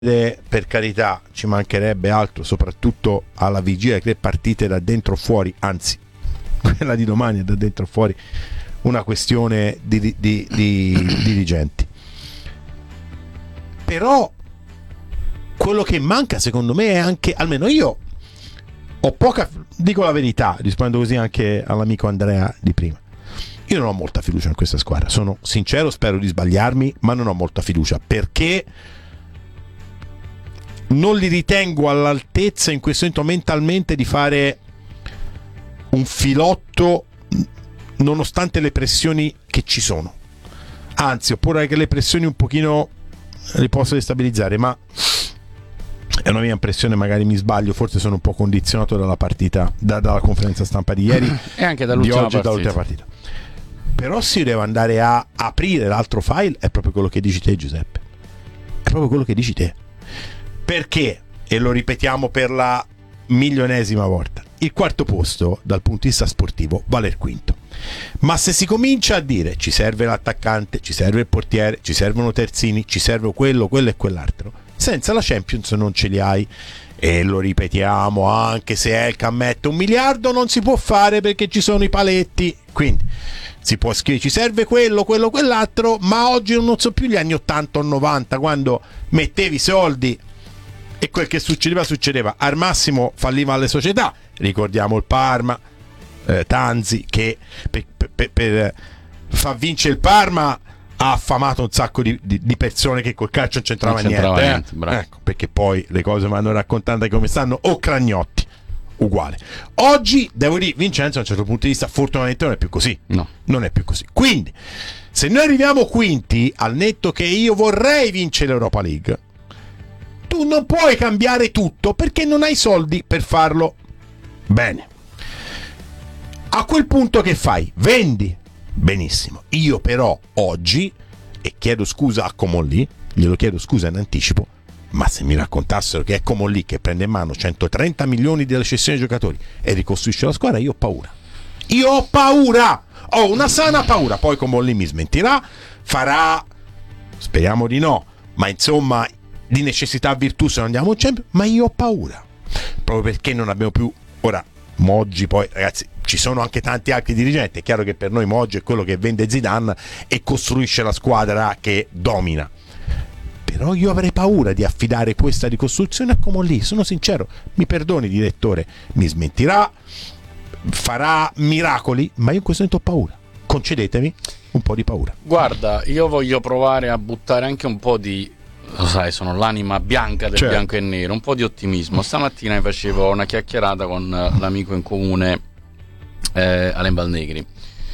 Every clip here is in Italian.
per carità, ci mancherebbe altro, soprattutto alla vigilia di 3 partite da dentro o fuori, anzi quella di domani è da dentro o fuori una questione di dirigenti. Però quello che manca secondo me è anche, almeno io ho poca, dico la verità, rispondendo così anche all'amico Andrea di prima, io non ho molta fiducia in questa squadra, sono sincero, spero di sbagliarmi, ma non ho molta fiducia perché non li ritengo all'altezza in questo momento mentalmente di fare un filotto nonostante le pressioni che ci sono, anzi oppure che le pressioni un pochino li posso destabilizzare, ma è una mia impressione, magari mi sbaglio, forse sono un po' condizionato dalla partita, dalla conferenza stampa di ieri e anche di oggi e dall'ultima partita. Però si deve andare a aprire l'altro file, è proprio quello che dici te, Giuseppe, è proprio quello che dici te, perché, e lo ripetiamo per la milionesima volta, il quarto posto dal punto di vista sportivo vale il quinto, ma se si comincia a dire ci serve l'attaccante, ci serve il portiere, ci servono terzini, ci serve quello e quell'altro, senza la Champions non ce li hai. E lo ripetiamo, anche se è il cammetto, 1 miliardo non si può fare perché ci sono i paletti, quindi si può scrivere ci serve quello, quell'altro, ma oggi non so più gli anni 80 o 90 quando mettevi soldi e quel che succedeva, al massimo falliva alle società. Ricordiamo il Parma, Tanzi, che per far vincere il Parma ha affamato un sacco di persone che col calcio non c'entrava niente. Ecco, perché poi le cose vanno raccontate come stanno, o Cragnotti uguale. Oggi devo dire, Vincenzo, da un certo punto di vista fortunatamente non è più così. No, non è più così. Quindi se noi arriviamo quinti, al netto che io vorrei vincere l'Europa League, tu non puoi cambiare tutto perché non hai soldi per farlo. Bene, a quel punto che fai? Vendi? Benissimo. Io però oggi, e chiedo scusa a Comolli, glielo chiedo scusa in anticipo, ma se mi raccontassero che è Comolli che prende in mano 130 milioni della cessione dei giocatori e ricostruisce la squadra, io ho paura, ho una sana paura. Poi Comolli mi smentirà, farà, speriamo di no, ma insomma di necessità virtù se non andiamo in Champions, ma io ho paura proprio perché non abbiamo più. Ora Moggi, poi ragazzi, ci sono anche tanti altri dirigenti, è chiaro che per noi Moggi è quello che vende Zidane e costruisce la squadra che domina, però io avrei paura di affidare questa ricostruzione a Comolli, sono sincero, mi perdoni direttore, mi smentirà, farà miracoli, ma io in questo momento ho paura, concedetemi un po' di paura. Guarda, io voglio provare a buttare anche un po' di, lo sai, sono l'anima bianca del bianco e nero, un po' di ottimismo. Stamattina mi facevo una chiacchierata con l'amico in comune Alain Valnegri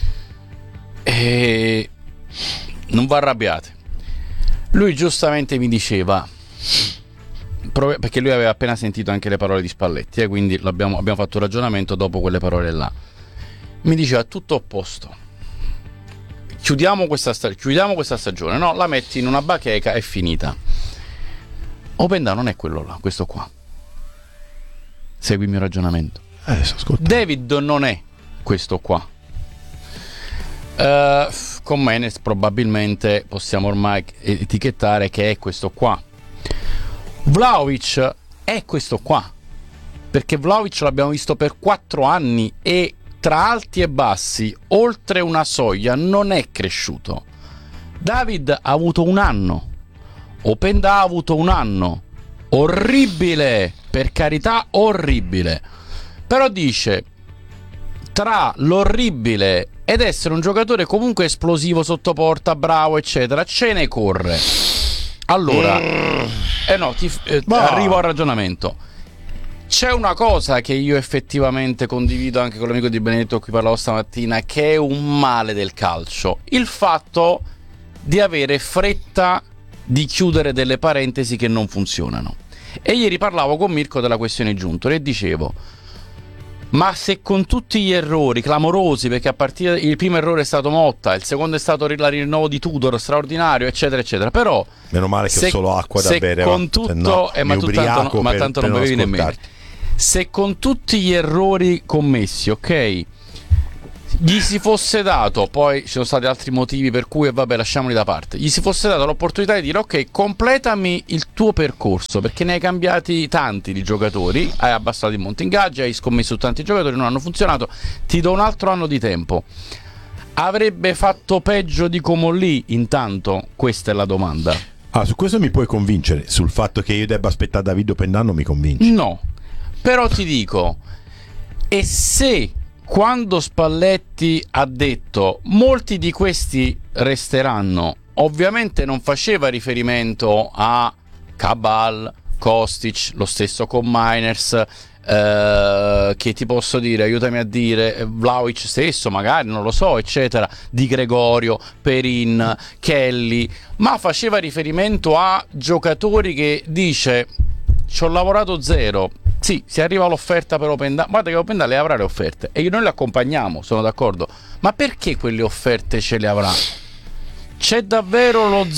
e non vi arrabbiate, lui giustamente mi diceva, perché lui aveva appena sentito anche le parole di Spalletti, quindi abbiamo fatto un ragionamento dopo quelle parole là, mi diceva tutto opposto, chiudiamo questa stagione, no, la metti in una bacheca, è finita. Openda non è quello là, questo qua, segui il mio ragionamento. David non è questo qua. Con Menes probabilmente possiamo ormai etichettare che è questo qua. Vlahovic è questo qua, perché Vlahovic l'abbiamo visto per 4 anni e tra alti e bassi, oltre una soglia, non è cresciuto. David ha avuto un anno, Openda ha avuto un anno, orribile, per carità, orribile, però dice, tra l'orribile ed essere un giocatore comunque esplosivo sotto porta, bravo eccetera, ce ne corre. Allora arrivo al ragionamento. C'è una cosa che io effettivamente condivido anche con l'amico di Benedetto, qui parlavo stamattina, che è un male del calcio, il fatto di avere fretta di chiudere delle parentesi che non funzionano. E ieri parlavo con Mirko della questione Giuntoli e dicevo, ma se con tutti gli errori clamorosi, perché a partire il primo errore è stato Motta, il secondo è stato il rinnovo di Tudor straordinario eccetera eccetera, però meno male che ho solo acqua da bere, con tutto ma tanto non bevevi nemmeno, se con tutti gli errori commessi, ok, gli si fosse dato, poi ci sono stati altri motivi per cui, e vabbè, lasciamoli da parte, gli si fosse dato l'opportunità di dire: ok, completami il tuo percorso, perché ne hai cambiati tanti di giocatori, hai abbassato il monte ingaggi, hai scommesso su tanti giocatori, non hanno funzionato, ti do un altro anno di tempo. Avrebbe fatto peggio di Comolli intanto? Questa è la domanda. Su questo mi puoi convincere, sul fatto che io debba aspettare Davido Pendà non mi convinci. No, però ti dico, e se quando Spalletti ha detto molti di questi resteranno, ovviamente non faceva riferimento a Cabal, Kostic, lo stesso con Miners, che ti posso dire, aiutami a dire, Vlahovic stesso magari, non lo so, eccetera, Di Gregorio, Perin, Kelly, ma faceva riferimento a giocatori che dice: ci ho lavorato zero. Sì, si arriva all'offerta per Openda, guarda che Openda le avrà le offerte e noi le accompagniamo, sono d'accordo, ma perché quelle offerte ce le avrà? C'è davvero lo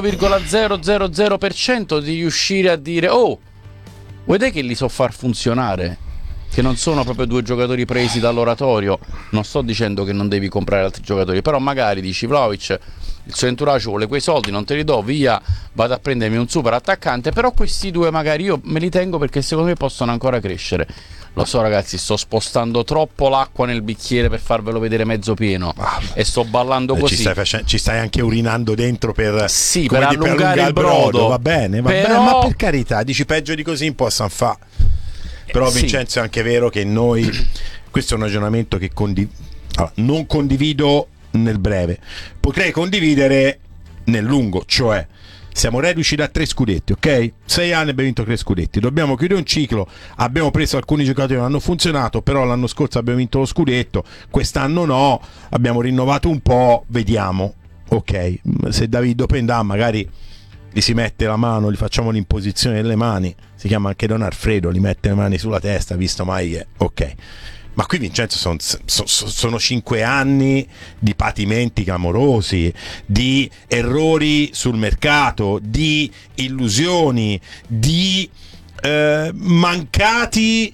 0,000% di riuscire a dire: oh, vedete che li so far funzionare, che non sono proprio due giocatori presi dall'oratorio. Non sto dicendo che non devi comprare altri giocatori, però magari dici: Vlahovic, il suo entourage vuole quei soldi, non te li do, via, vado a prendermi un super attaccante, però questi due magari io me li tengo perché secondo me possono ancora crescere. Lo so ragazzi, sto spostando troppo l'acqua nel bicchiere per farvelo vedere mezzo pieno, e sto ballando così. Ci stai anche urinando dentro per, sì, per allungare il brodo. Va bene, però... ma per carità, dici peggio di così in possan fa. Però sì. Vincenzo, è anche vero che noi, questo è un ragionamento che non condivido nel breve, potrei condividere nel lungo, cioè siamo reduci da 3 scudetti, ok? 6 anni abbiamo vinto 3 scudetti, dobbiamo chiudere un ciclo, abbiamo preso alcuni giocatori che non hanno funzionato, però l'anno scorso abbiamo vinto lo scudetto, quest'anno no, abbiamo rinnovato un po', vediamo, ok, se Davido Pendà magari gli si mette la mano, gli facciamo l'imposizione delle mani, si chiama anche Don Alfredo, gli mette le mani sulla testa, visto mai che, ok. Ma qui Vincenzo sono 5 anni di patimenti clamorosi, di errori sul mercato, di illusioni, di mancati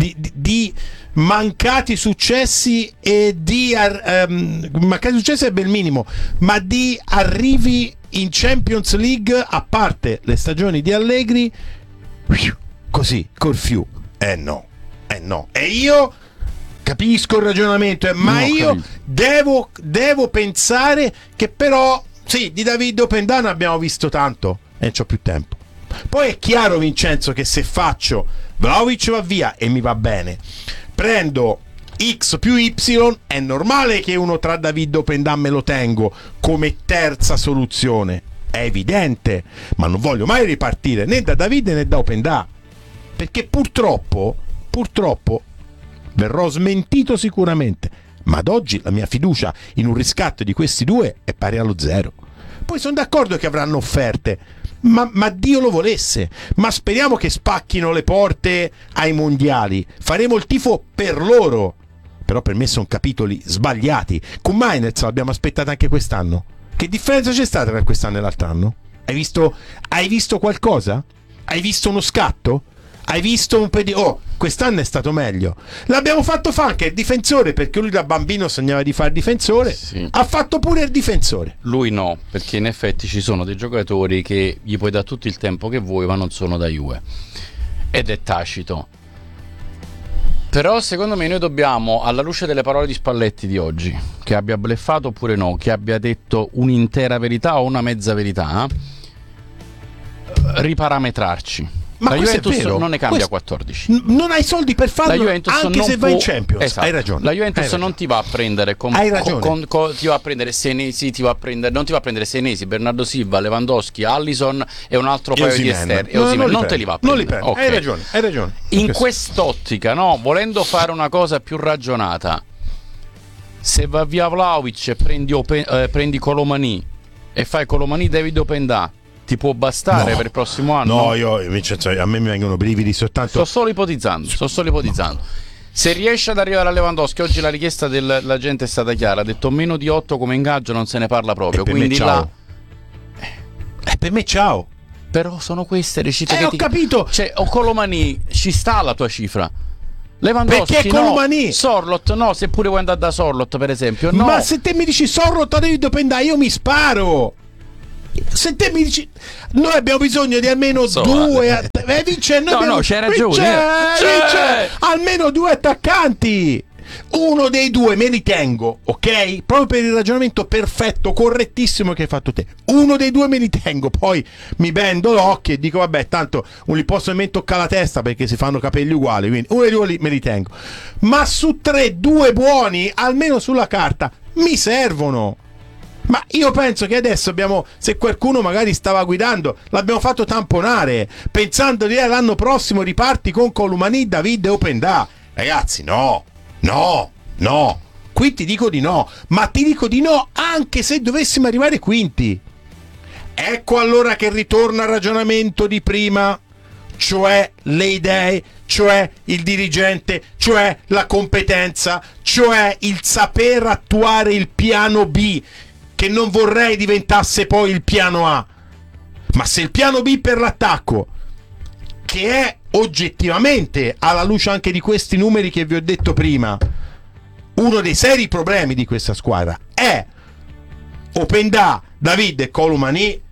successi e di mancati successi è ben minimo, ma di arrivi in Champions League, a parte le stagioni di Allegri, così, Corfiù. No. E io capisco il ragionamento, ma io devo pensare che però sì, di Davido Pendà ne abbiamo visto tanto e non c'ho più tempo. Poi è chiaro, Vincenzo, che se faccio Vlahovic va via e mi va bene, prendo X più Y, è normale che uno tra Davido Pendà me lo tengo come terza soluzione, è evidente, ma non voglio mai ripartire né da Davide né da Opendà, perché purtroppo verrò smentito sicuramente, ma ad oggi la mia fiducia in un riscatto di questi due è pari allo 0. Poi sono d'accordo che avranno offerte, ma Dio lo volesse, ma speriamo che spacchino le porte ai mondiali, faremo il tifo per loro, però per me sono capitoli sbagliati. Con Miners l'abbiamo aspettata anche quest'anno, che differenza c'è stata tra quest'anno e l'altro anno? Hai visto qualcosa? Hai visto uno scatto? Hai visto un quest'anno è stato meglio. L'abbiamo fatto fare anche il difensore, perché lui da bambino sognava di fare il difensore, sì. Ha fatto pure il difensore. Lui no, perché in effetti ci sono dei giocatori che gli puoi dare tutto il tempo che vuoi, ma non sono da Juve, ed è tacito. Però secondo me noi dobbiamo, alla luce delle parole di Spalletti di oggi, che abbia bleffato oppure no, che abbia detto un'intera verità o una mezza verità, riparametrarci. Ma la Juventus non ne cambia 14. Non hai soldi per farlo, anche se vai in Champions. Esatto. Hai ragione. La Juventus non ti va a prendere ti va a prendere Senesi, non ti va a prendere Senesi, Bernardo Silva, Lewandowski, Allison e un altro paio di esterni. Non te li va a prendere. Okay. Hai ragione. In quest'ottica, no, volendo fare una cosa più ragionata, se va via Vlahovic e prendi Colomani e fai Colomani David Opendà, ti può bastare per il prossimo anno? No, io Vincenzo, a me mi vengono brividi soltanto. Sto solo ipotizzando. Se riesce ad arrivare a Lewandowski, oggi la richiesta della gente è stata chiara, ha detto meno di 8 come ingaggio non se ne parla proprio, quindi là per me ciao. Però sono queste le cifre che ho capito. Cioè, Colomani, ci sta la tua cifra. Lewandowski perché no, Colomani. Sorlot no, seppure vuoi andare da Sorlot per esempio, no. Ma se te mi dici Sorlot a David Openda, io mi sparo. Se te mi dici noi abbiamo bisogno di almeno due vince, no, c'hai ragione. Vince almeno due attaccanti. Uno dei due me li tengo, ok? Proprio per il ragionamento perfetto, correttissimo che hai fatto te. Uno dei due me li tengo, poi mi bendo l'occhio e dico vabbè, tanto non li posso nemmeno toccare la testa perché si fanno capelli uguali, quindi uno dei due me li tengo. Ma su 3, 2 buoni, almeno sulla carta, mi servono. Ma io penso che adesso abbiamo, se qualcuno magari stava guidando, l'abbiamo fatto tamponare, pensando di l'anno prossimo riparti con Colomani, David e Openda. Ragazzi, no, qui ti dico di no, ma ti dico di no anche se dovessimo arrivare quinti. Ecco allora che ritorna al ragionamento di prima, cioè le idee, cioè il dirigente, cioè la competenza, cioè il saper attuare il piano B, che non vorrei diventasse poi il piano A. Ma se il piano B per l'attacco, che è oggettivamente, alla luce anche di questi numeri che vi ho detto prima, uno dei seri problemi di questa squadra, è Openda, David e Colomani,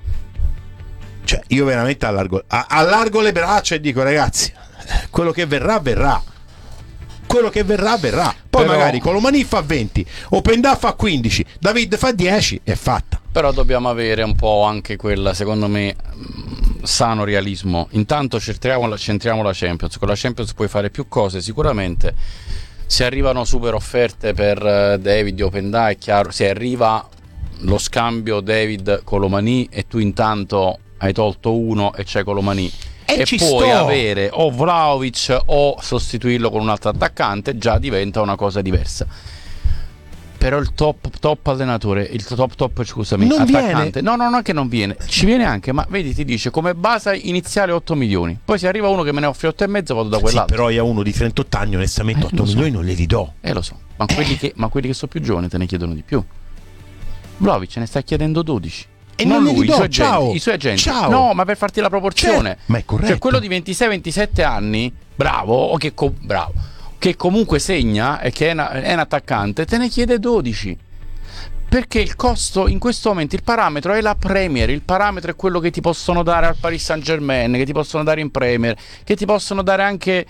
cioè io veramente allargo le braccia e dico ragazzi, quello che verrà verrà. Quello che verrà verrà. Poi però, magari Colomani fa 20, Openda fa 15, David fa 10, è fatta. Però dobbiamo avere un po' anche quella, secondo me, sano realismo. Intanto centriamo la Champions. Con la Champions puoi fare più cose sicuramente. Se arrivano super offerte per David e Openda, è chiaro, se arriva lo scambio David Colomani e tu intanto hai tolto uno e c'è Colomani e puoi avere o Vlahovic o sostituirlo con un altro attaccante, già diventa una cosa diversa. Però il top allenatore, il top scusami, non attaccante, viene. no, che non viene, ci viene anche, ma vedi, ti dice come base iniziale 8 milioni, poi se arriva uno che me ne offre 8,5 vado da quell'altro. Sì, però io a uno di 38 anni onestamente 8 milioni non li do. Lo so, ma quelli che sono più giovani te ne chiedono di più. Vlahovic ne sta chiedendo 12. E non lui, i suoi agenti. Ciao. No, ma per farti la proporzione. Ma è corretto. Cioè quello di 26-27 anni, bravo, che comunque segna e che è un attaccante, te ne chiede 12. Perché il costo in questo momento, il parametro è la Premier, il parametro è quello che ti possono dare al Paris Saint-Germain, che ti possono dare in Premier, che ti possono dare anche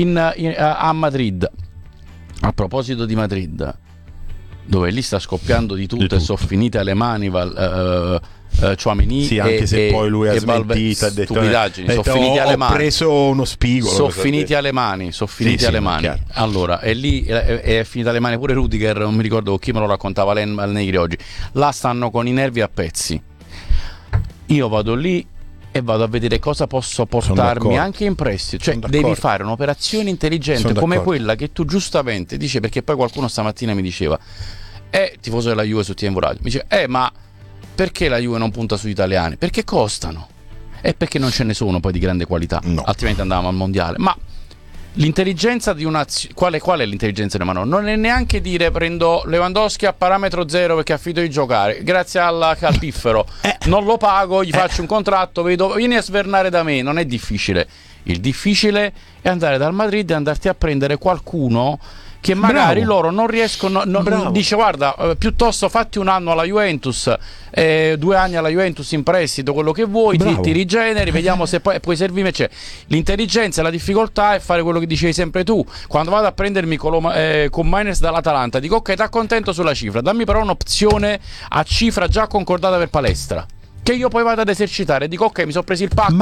a Madrid. A proposito di Madrid, dove lì sta scoppiando di tutto e sono finite alle mani Tchouaméni, sì, anche se poi lui ha smentito, ha detto stupidaggini, sono finiti alle mani, ho preso uno spigolo, sono finiti alle mani, allora, e lì è finita alle mani pure Rudiger, non mi ricordo chi me lo raccontava al Negri oggi, là stanno con i nervi a pezzi. Io vado lì e vado a vedere cosa posso portarmi anche in prestito, cioè devi fare un'operazione intelligente come quella che tu giustamente dici, perché poi qualcuno stamattina mi diceva tifoso della Juve su TNV Radio, mi dice ma perché la Juve non punta sugli italiani? Perché costano e perché non ce ne sono poi di grande qualità, altrimenti andavamo al mondiale. Ma l'intelligenza di una qual è l'intelligenza di Manon? Non è neanche dire prendo Lewandowski a parametro zero perché ha finito di giocare, grazie al piffero non lo pago, gli faccio un contratto, vieni a svernare da me. Non è difficile, il difficile è andare dal Madrid e andarti a prendere qualcuno che magari loro non riescono, dice guarda, piuttosto fatti un anno alla Juventus, 2 anni alla Juventus in prestito, quello che vuoi, ti rigeneri, vediamo se poi servirmi. C'è l'intelligenza e la difficoltà è fare quello che dicevi sempre tu. Quando vado a prendermi con Miners dall'Atalanta dico ok, t'accontento sulla cifra, dammi però un'opzione a cifra già concordata per palestra, che io poi vado ad esercitare e dico ok, mi sono preso il pacco, ma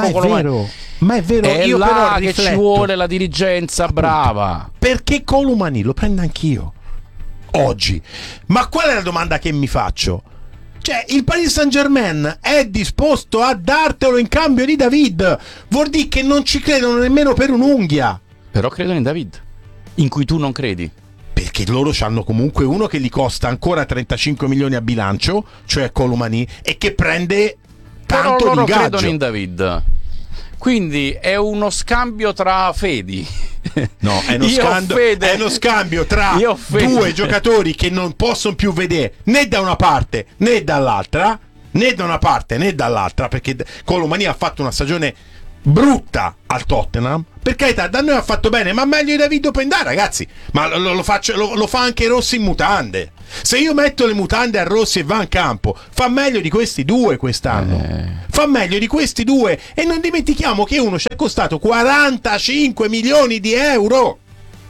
è vero, è io là però che ci vuole la dirigenza brava, perché Colomani lo prendo anch'io oggi. Ma qual è la domanda che mi faccio? Cioè, il Paris Saint-Germain è disposto a dartelo in cambio di David, vuol dire che non ci credono nemmeno per un'unghia. Però credono in David, in cui tu non credi, perché loro hanno comunque uno che gli costa ancora 35 milioni a bilancio, cioè Colomani, e che prende tanto però loro l'ingaggio. Credono in David, quindi è uno scambio tra fedi. No, è uno scambio tra due giocatori che non possono più vedere né da una parte né dall'altra, perché Colomani ha fatto una stagione brutta al Tottenham, per carità, da noi ha fatto bene, ma meglio di David Openda, ragazzi. Ma lo fa anche Rossi in mutande. Se io metto le mutande a Rossi e va in campo, fa meglio di questi due quest'anno. Fa meglio di questi due. E non dimentichiamo che uno ci è costato 45 milioni di euro.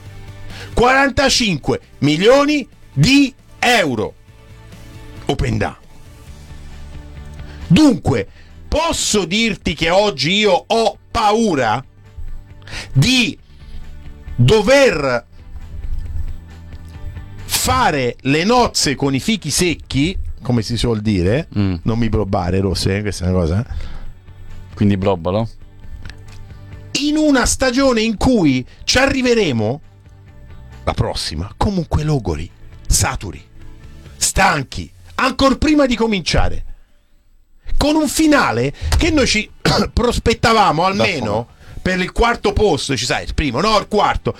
45 milioni di euro. Openda. Dunque, posso dirti che oggi io ho paura di dover fare le nozze con i fichi secchi, come si suol dire. Non mi blobbare, Rosse, questa è una cosa. Quindi blobbalo. In una stagione in cui ci arriveremo, la prossima, comunque logori, saturi, stanchi, ancor prima di cominciare, con un finale che noi ci prospettavamo almeno per il quarto posto, ci sai, il primo, no, il quarto,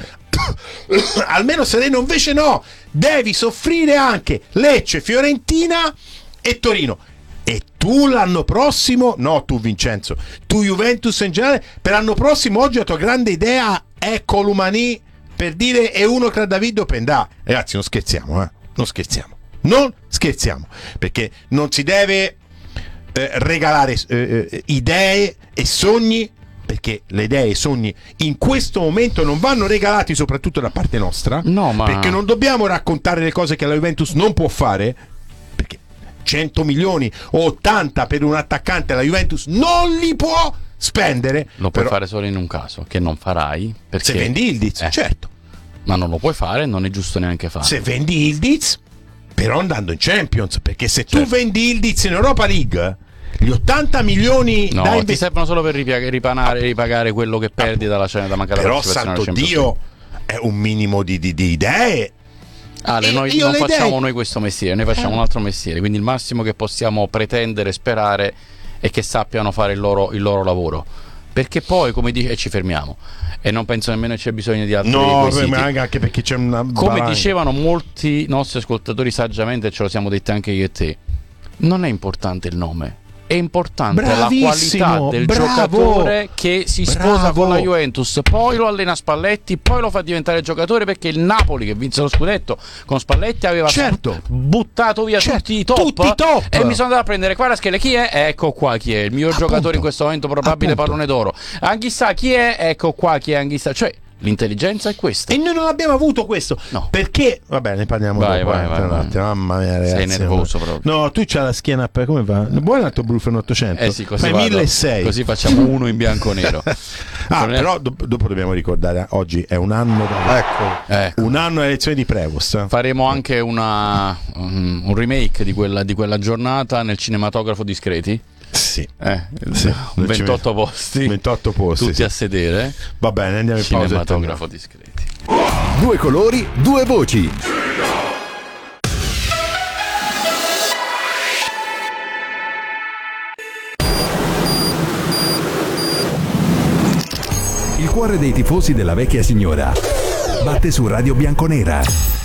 almeno sereno. Invece no, devi soffrire anche Lecce, Fiorentina e Torino. E tu l'anno prossimo, no tu Vincenzo, tu Juventus in generale, per l'anno prossimo, oggi la tua grande idea è Columani per dire è uno tra David Openda. Ragazzi, non scherziamo, non scherziamo, perché non si deve regalare idee e sogni, perché le idee e i sogni in questo momento non vanno regalati, soprattutto da parte nostra, perché non dobbiamo raccontare le cose che la Juventus non può fare, perché 100 milioni o 80 per un attaccante la Juventus non li può spendere. Lo puoi fare solo in un caso, che non farai, perché se vendi Ildiz, certo, ma non lo puoi fare, non è giusto neanche farlo. Se vendi Ildiz, però andando in Champions, perché se tu vendi Ildiz in Europa League, gli 80 milioni ti servono solo per ripagare quello che perdi dalla mancata però partecipazione santo Dio, è un minimo di idee. Ale, noi non facciamo noi questo mestiere, noi facciamo un altro mestiere, quindi il massimo che possiamo pretendere e sperare è che sappiano fare il loro lavoro, perché poi, come dice, ci fermiamo, e non penso nemmeno che c'è bisogno di altri requisiti. Anche perché c'è una come dicevano molti nostri ascoltatori saggiamente, ce lo siamo detti anche io e te, non è importante il nome, è importante la qualità del giocatore che si sposa con la Juventus, poi lo allena Spalletti, poi lo fa diventare giocatore, perché il Napoli, che vinse lo scudetto con Spalletti, aveva buttato via tutti i top, e mi sono andato a prendere Kvaratskhelia. Chi è? Ecco qua chi è il miglior giocatore in questo momento, probabile pallone d'oro. Anghissà chi è? Ecco qua chi è Anghissà. Cioè, l'intelligenza è questa. E noi non abbiamo avuto questo. No. Perché? Vabbè, ne parliamo dopo. Vai. Mamma mia, ragazzi. Sei nervoso proprio. No, tu c'hai la schiena. Come va? Buon altro Brufen 800. Sì, così fai 1600. Così facciamo uno in bianco nero. Però dopo dobbiamo ricordare, oggi è un anno ecco. Un anno all'elezione di Prevost. Faremo anche un remake di quella giornata nel cinematografo Discreti. Sì. 28 posti. 28 posti. Tutti a sedere. Va bene, andiamo in pausa. Cinematografo Discreti. Due colori, due voci. Il cuore dei tifosi della vecchia signora batte su Radio Bianconera.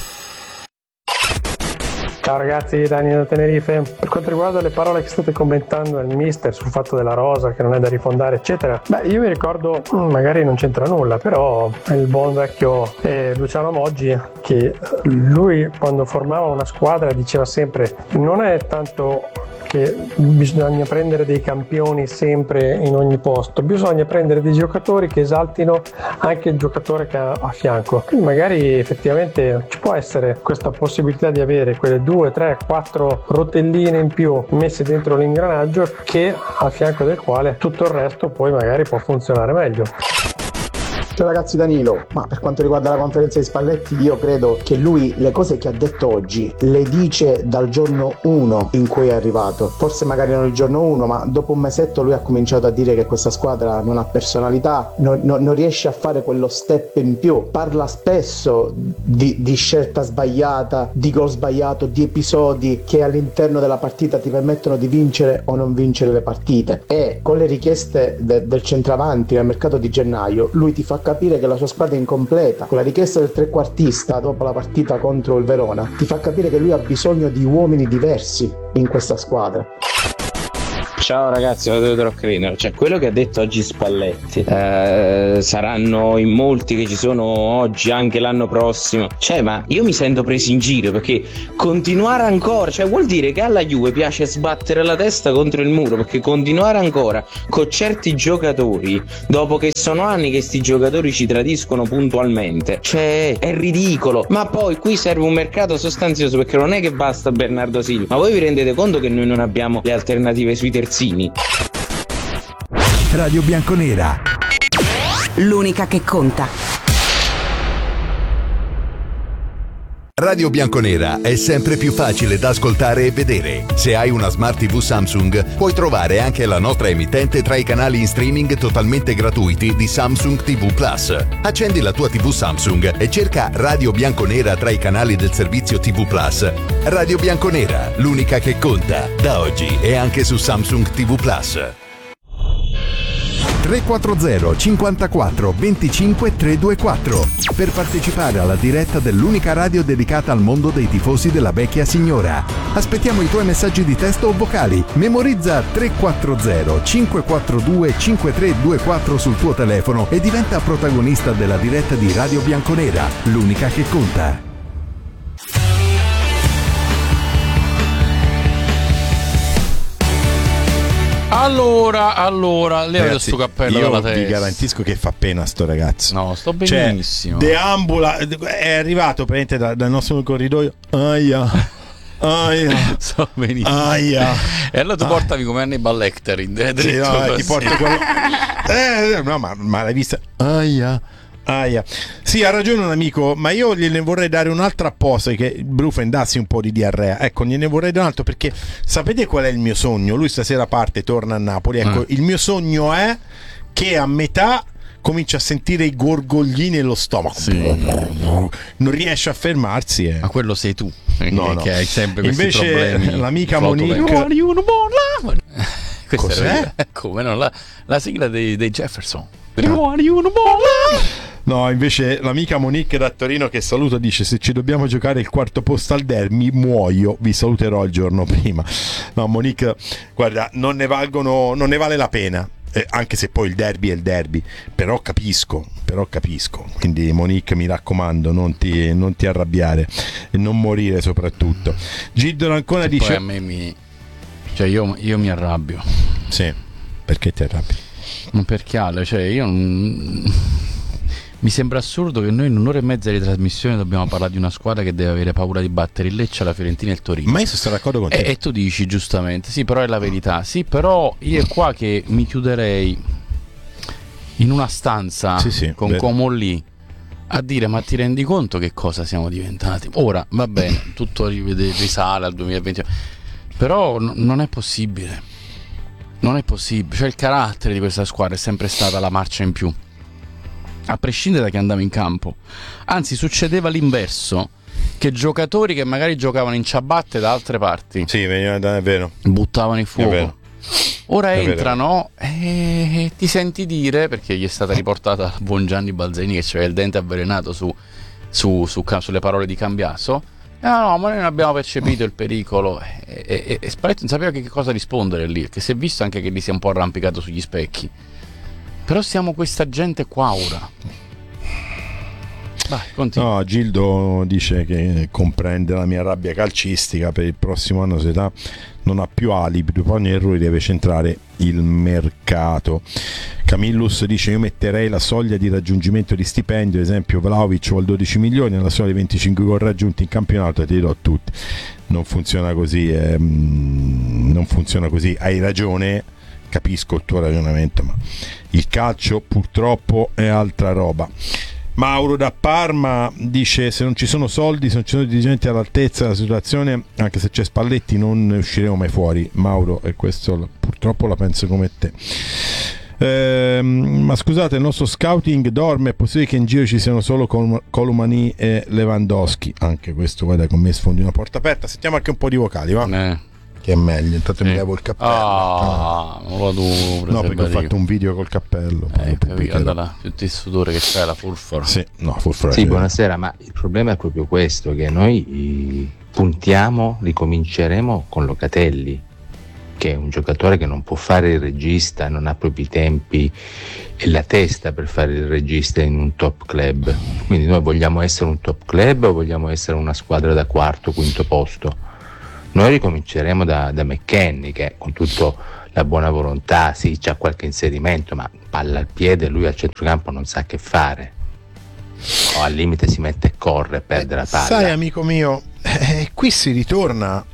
Ciao ragazzi, Dani da Tenerife. Per quanto riguarda le parole che state commentando nel mister sul fatto della rosa che non è da rifondare eccetera, io mi ricordo, magari non c'entra nulla, però il buon vecchio Luciano Moggi, che lui quando formava una squadra diceva sempre non è tanto che bisogna prendere dei campioni sempre in ogni posto, bisogna prendere dei giocatori che esaltino anche il giocatore che ha a fianco. Quindi magari effettivamente ci può essere questa possibilità di avere quelle 2, 3, 4 rotelline in più messe dentro l'ingranaggio, che a fianco del quale tutto il resto poi magari può funzionare meglio. Ciao ragazzi, Danilo. Ma per quanto riguarda la conferenza di Spalletti, io credo che lui le cose che ha detto oggi le dice dal giorno 1 in cui è arrivato. Forse magari non il giorno 1, ma dopo un mesetto lui ha cominciato a dire che questa squadra non ha personalità, non riesce a fare quello step in più. Parla spesso di scelta sbagliata, di gol sbagliato, di episodi che all'interno della partita ti permettono di vincere o non vincere le partite. E con le richieste del centravanti nel mercato di gennaio, lui ti fa capire che la sua squadra è incompleta. Con la richiesta del trequartista dopo la partita contro il Verona ti fa capire che lui ha bisogno di uomini diversi in questa squadra. Ciao ragazzi, lo Crino. Cioè, quello che ha detto oggi Spalletti, saranno in molti che ci sono oggi, anche l'anno prossimo. Cioè, ma io mi sento preso in giro, perché continuare ancora, cioè vuol dire che alla Juve piace sbattere la testa contro il muro, perché continuare ancora con certi giocatori, dopo che sono anni che sti giocatori ci tradiscono puntualmente, cioè è ridicolo. Ma poi qui serve un mercato sostanzioso, perché non è che basta Bernardo Silva. Ma voi vi rendete conto che noi non abbiamo le alternative sui terzini? Radio Bianconera, l'unica che conta. Radio Bianconera è sempre più facile da ascoltare e vedere. Se hai una Smart TV Samsung, puoi trovare anche la nostra emittente tra i canali in streaming totalmente gratuiti di Samsung TV Plus. Accendi la tua TV Samsung e cerca Radio Bianconera tra i canali del servizio TV Plus. Radio Bianconera, l'unica che conta. Da oggi è anche su Samsung TV Plus. 340 54 25 324 per partecipare alla diretta dell'unica radio dedicata al mondo dei tifosi della vecchia signora. Aspettiamo i tuoi messaggi di testo o vocali. Memorizza 340 542 5324 sul tuo telefono e diventa protagonista della diretta di Radio Bianconera, l'unica che conta. Allora, leva sto cappello dalla testa. Io vi garantisco che fa pena sto ragazzo. No, sto benissimo. Deambula, è arrivato praticamente dal nostro corridoio. Aia. Sto benissimo. Aia. E allora tu portami come Hannibal Lecter in dritto. Sì, no, ti porto quello. No, ma l'hai vista? Aia. Sì, ha ragione un amico, ma io gliene vorrei dare un'altra apposta, che Brufen dassi un po' di diarrea. Ecco, gliene vorrei dare un altro, perché sapete qual è il mio sogno? Lui stasera parte, torna a Napoli. Ecco, il mio sogno è che a metà comincia a sentire i gorgogli nello stomaco. Sì. Non riesce a fermarsi. Ma quello sei tu, no. Che hai sempre questi invece problemi. L'amica Monique. Cos'è? Come no? La sigla dei Jefferson. No, invece l'amica Monique da Torino, che saluto, dice: se ci dobbiamo giocare il quarto posto al derby muoio, vi saluterò il giorno prima. No, Monique, guarda, non ne vale la pena, anche se poi il derby è il derby, però capisco. Quindi Monique, mi raccomando, non ti arrabbiare e non morire soprattutto. Gildo Ancona dice: poi a me cioè io mi arrabbio. Sì, perché ti arrabbi? Non perché Ale, cioè io mi sembra assurdo che noi in un'ora e mezza di trasmissione dobbiamo parlare di una squadra che deve avere paura di battere il Lecce, la Fiorentina e il Torino. Ma io sono d'accordo con te. E tu dici giustamente, sì, però è la verità. Sì, però io è qua che mi chiuderei in una stanza con Como lì a dire: ma ti rendi conto che cosa siamo diventati? Ora, va bene, tutto risale al 2020, però non è possibile. Non è possibile, cioè il carattere di questa squadra è sempre stata la marcia in più, a prescindere da chi andava in campo. Anzi, succedeva l'inverso, che giocatori che magari giocavano in ciabatte da altre parti, sì, è vero, buttavano in fuoco. Ora è entrano e ti senti dire, perché gli è stata riportata al buon Gianni Balzani che c'era il dente avvelenato sulle parole di Cambiaso. No, ma noi non abbiamo percepito il pericolo, e Spalletti non sapeva che cosa rispondere lì, che si è visto anche che lì si è un po' arrampicato sugli specchi. Però siamo questa gente qua ora. Vai, continua. No, Gildo dice che comprende la mia rabbia calcistica. Per il prossimo anno società non ha più alibi, dopo ogni errore deve centrare il mercato. Camillus dice: io metterei la soglia di raggiungimento di stipendio, ad esempio Vlahovic vuole 12 milioni, alla soglia di 25 gol raggiunti in campionato ti do tutti. Non funziona così, non funziona così. Hai ragione, capisco il tuo ragionamento, ma il calcio purtroppo è altra roba. Mauro da Parma dice: se non ci sono soldi, se non ci sono dirigenti all'altezza della situazione, anche se c'è Spalletti non ne usciremo mai fuori. Mauro, e questo purtroppo la penso come te. Ma scusate, il nostro scouting dorme, è possibile che in giro ci siano solo Colomani e Lewandowski? Anche questo, guarda, con me sfondi una porta aperta. Sentiamo anche un po' di vocali, va? Che è meglio, intanto mi levo il cappello. Non lo devo. No, perché ho fatto un video col cappello. Andala, tutto il sudore che c'è, la fulfora. Sì, no, fulfora. Sì, buonasera, ma il problema è proprio questo, che noi puntiamo, ricominceremo con Locatelli. che è un giocatore che non può fare il regista, non ha proprio i tempi e la testa per fare il regista in un top club. Quindi noi vogliamo essere un top club o vogliamo essere una squadra da quarto, quinto posto? Noi ricominceremo da McKennie, che con tutta la buona volontà, sì, c'ha qualche inserimento, ma palla al piede, lui al centrocampo non sa che fare, o al limite si mette e corre, perde la palla. Sai, amico mio, qui si ritorna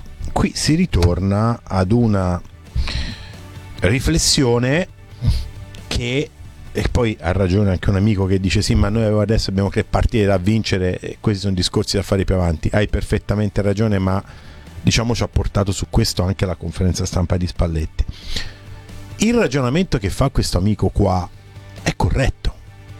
ad una riflessione che, e poi ha ragione anche un amico che dice sì, ma noi adesso abbiamo 3 partite da vincere e questi sono discorsi da fare più avanti. Hai perfettamente ragione, ma diciamo ci ha portato su questo anche la conferenza stampa di Spalletti. Il ragionamento che fa questo amico qua è corretto,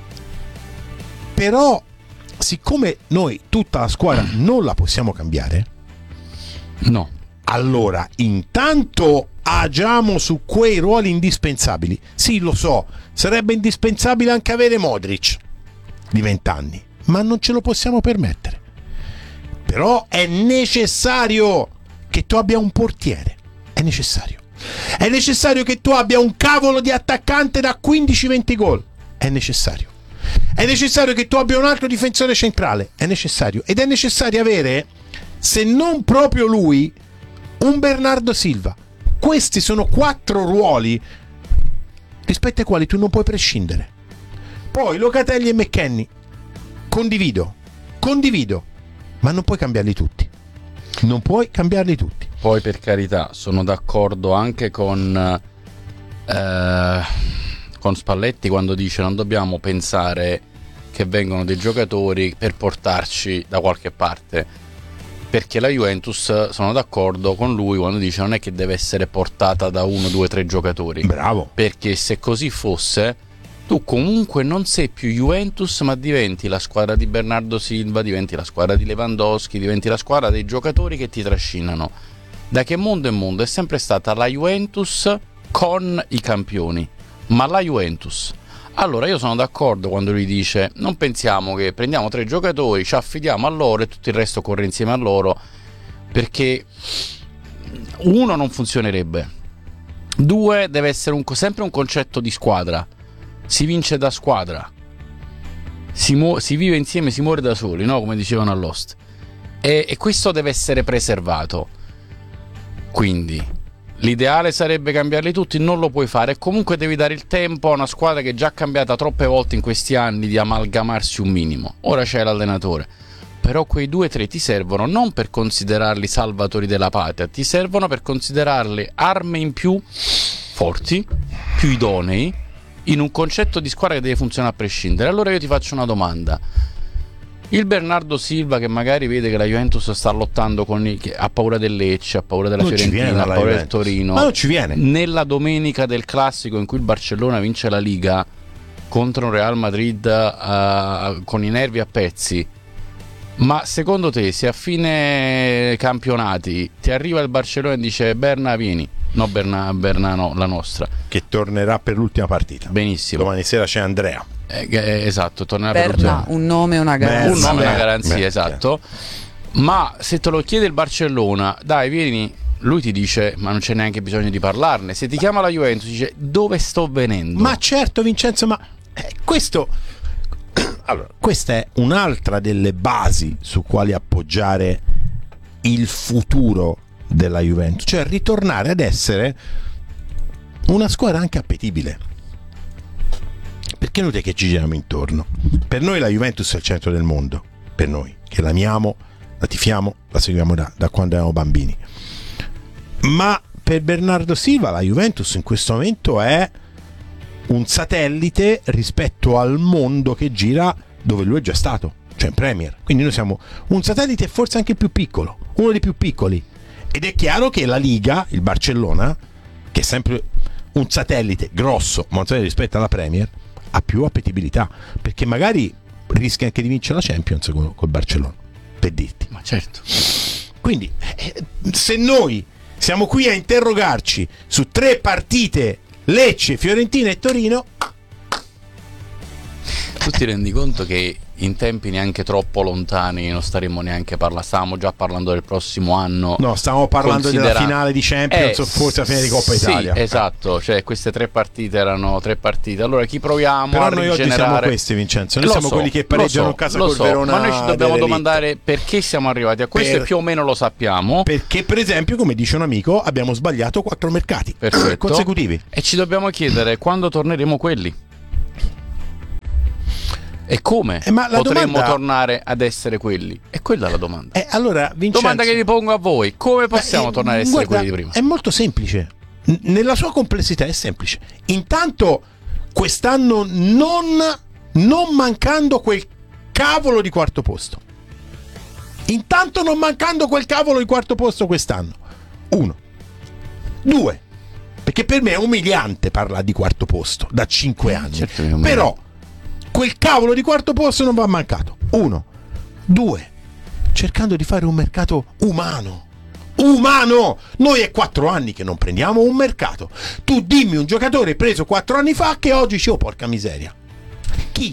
però siccome noi tutta la squadra non la possiamo cambiare, no, allora intanto agiamo su quei ruoli indispensabili. Sì, lo so, sarebbe indispensabile anche avere Modric di 20 anni, ma non ce lo possiamo permettere. Però è necessario che tu abbia un portiere, è necessario che tu abbia un cavolo di attaccante da 15-20 gol, è necessario che tu abbia un altro difensore centrale, è necessario, ed è necessario avere, se non proprio lui, un Bernardo Silva. Questi sono 4 ruoli rispetto ai quali tu non puoi prescindere. Poi Locatelli e McKennie condivido, ma non puoi cambiarli tutti. Poi, per carità, sono d'accordo anche con Spalletti quando dice non dobbiamo pensare che vengono dei giocatori per portarci da qualche parte, perché la Juventus, sono d'accordo con lui quando dice non è che deve essere portata da 1, 2, 3 giocatori. Bravo. Perché se così fosse, tu comunque non sei più Juventus, ma diventi la squadra di Bernardo Silva, diventi la squadra di Lewandowski, diventi la squadra dei giocatori che ti trascinano. Da che mondo è mondo è sempre stata la Juventus con i campioni, ma la Juventus. Allora io sono d'accordo quando lui dice non pensiamo che prendiamo 3 giocatori, ci affidiamo a loro e tutto il resto corre insieme a loro, perché 1 non funzionerebbe, 2 deve essere sempre un concetto di squadra. Si vince da squadra, si vive insieme, si muore da soli, no? Come dicevano all'Host, e questo deve essere preservato. Quindi l'ideale sarebbe cambiarli tutti, non lo puoi fare, e comunque devi dare il tempo a una squadra che è già cambiata troppe volte in questi anni di amalgamarsi un minimo. Ora c'è l'allenatore, però quei 2-3 ti servono non per considerarli salvatori della patria, ti servono per considerarli armi in più forti, più idonei, in un concetto di squadra che deve funzionare a prescindere. Allora io ti faccio una domanda: il Bernardo Silva che magari vede che la Juventus sta lottando ha paura del Lecce, ha paura della Fiorentina, ha paura del Torino, ma non ci viene. Nella domenica del classico in cui il Barcellona vince la Liga contro un Real Madrid con i nervi a pezzi, ma secondo te se a fine campionati ti arriva il Barcellona e dice Berna vieni, no Berna no, la nostra, che tornerà per l'ultima partita, benissimo, domani sera c'è Andrea, esatto, tornerà Berna, per l'ultima, un nome e una garanzia, un nome e una garanzia, esatto. Ma se te lo chiede il Barcellona, dai vieni, lui ti dice ma non c'è neanche bisogno di parlarne. Se ti chiama la Juventus dice dove sto venendo? Ma certo Vincenzo, ma questo allora, questa è un'altra delle basi su quali appoggiare il futuro della Juventus, cioè ritornare ad essere una squadra anche appetibile, perché noi che ci giriamo intorno. Per noi la Juventus è il centro del mondo, per noi che l'amiamo, la tifiamo, la seguiamo da quando eravamo bambini, ma per Bernardo Silva la Juventus in questo momento è un satellite rispetto al mondo che gira dove lui è già stato, cioè in Premier. Quindi noi siamo un satellite forse anche più piccolo, uno dei più piccoli, ed è chiaro che la Liga, il Barcellona, che è sempre un satellite grosso ma rispetto alla Premier, ha più appetibilità, perché magari rischia anche di vincere la Champions col Barcellona, per dirti. Ma certo. Quindi se noi siamo qui a interrogarci su 3 partite, Lecce, Fiorentina e Torino, Tu ti rendi conto che in tempi neanche troppo lontani non staremo neanche parlando, stavamo già parlando del prossimo anno. No, stavamo parlando della finale di Champions o forse la finale di Coppa Italia. Sì, esatto, cioè queste 3 partite erano 3 partite. Allora chi proviamo però a noi rigenerare? oggi siamo questi, Vincenzo, noi siamo quelli che pareggiano a casa col Verona. Ma noi ci dobbiamo domandare perché siamo arrivati a questo e più o meno lo sappiamo. Perché per esempio, come dice un amico, abbiamo sbagliato 4 mercati consecutivi. E ci dobbiamo chiedere quando torneremo quelli. E come potremmo tornare ad essere quelli? E quella è la domanda. Allora, Vincenzo, domanda che vi pongo a voi: come possiamo tornare ad essere quelli di prima? È molto semplice. Nella sua complessità è semplice. Intanto quest'anno non mancando quel cavolo di quarto posto. Intanto non mancando quel cavolo di quarto posto quest'anno. 1. 2. Perché per me è umiliante parlare di quarto posto da 5 anni. Certo, però quel cavolo di quarto posto non va mancato. 1. 2. Cercando di fare un mercato umano. Noi è 4 anni che non prendiamo un mercato. Tu dimmi un giocatore preso 4 anni fa che oggi c'è, porca miseria. Chi?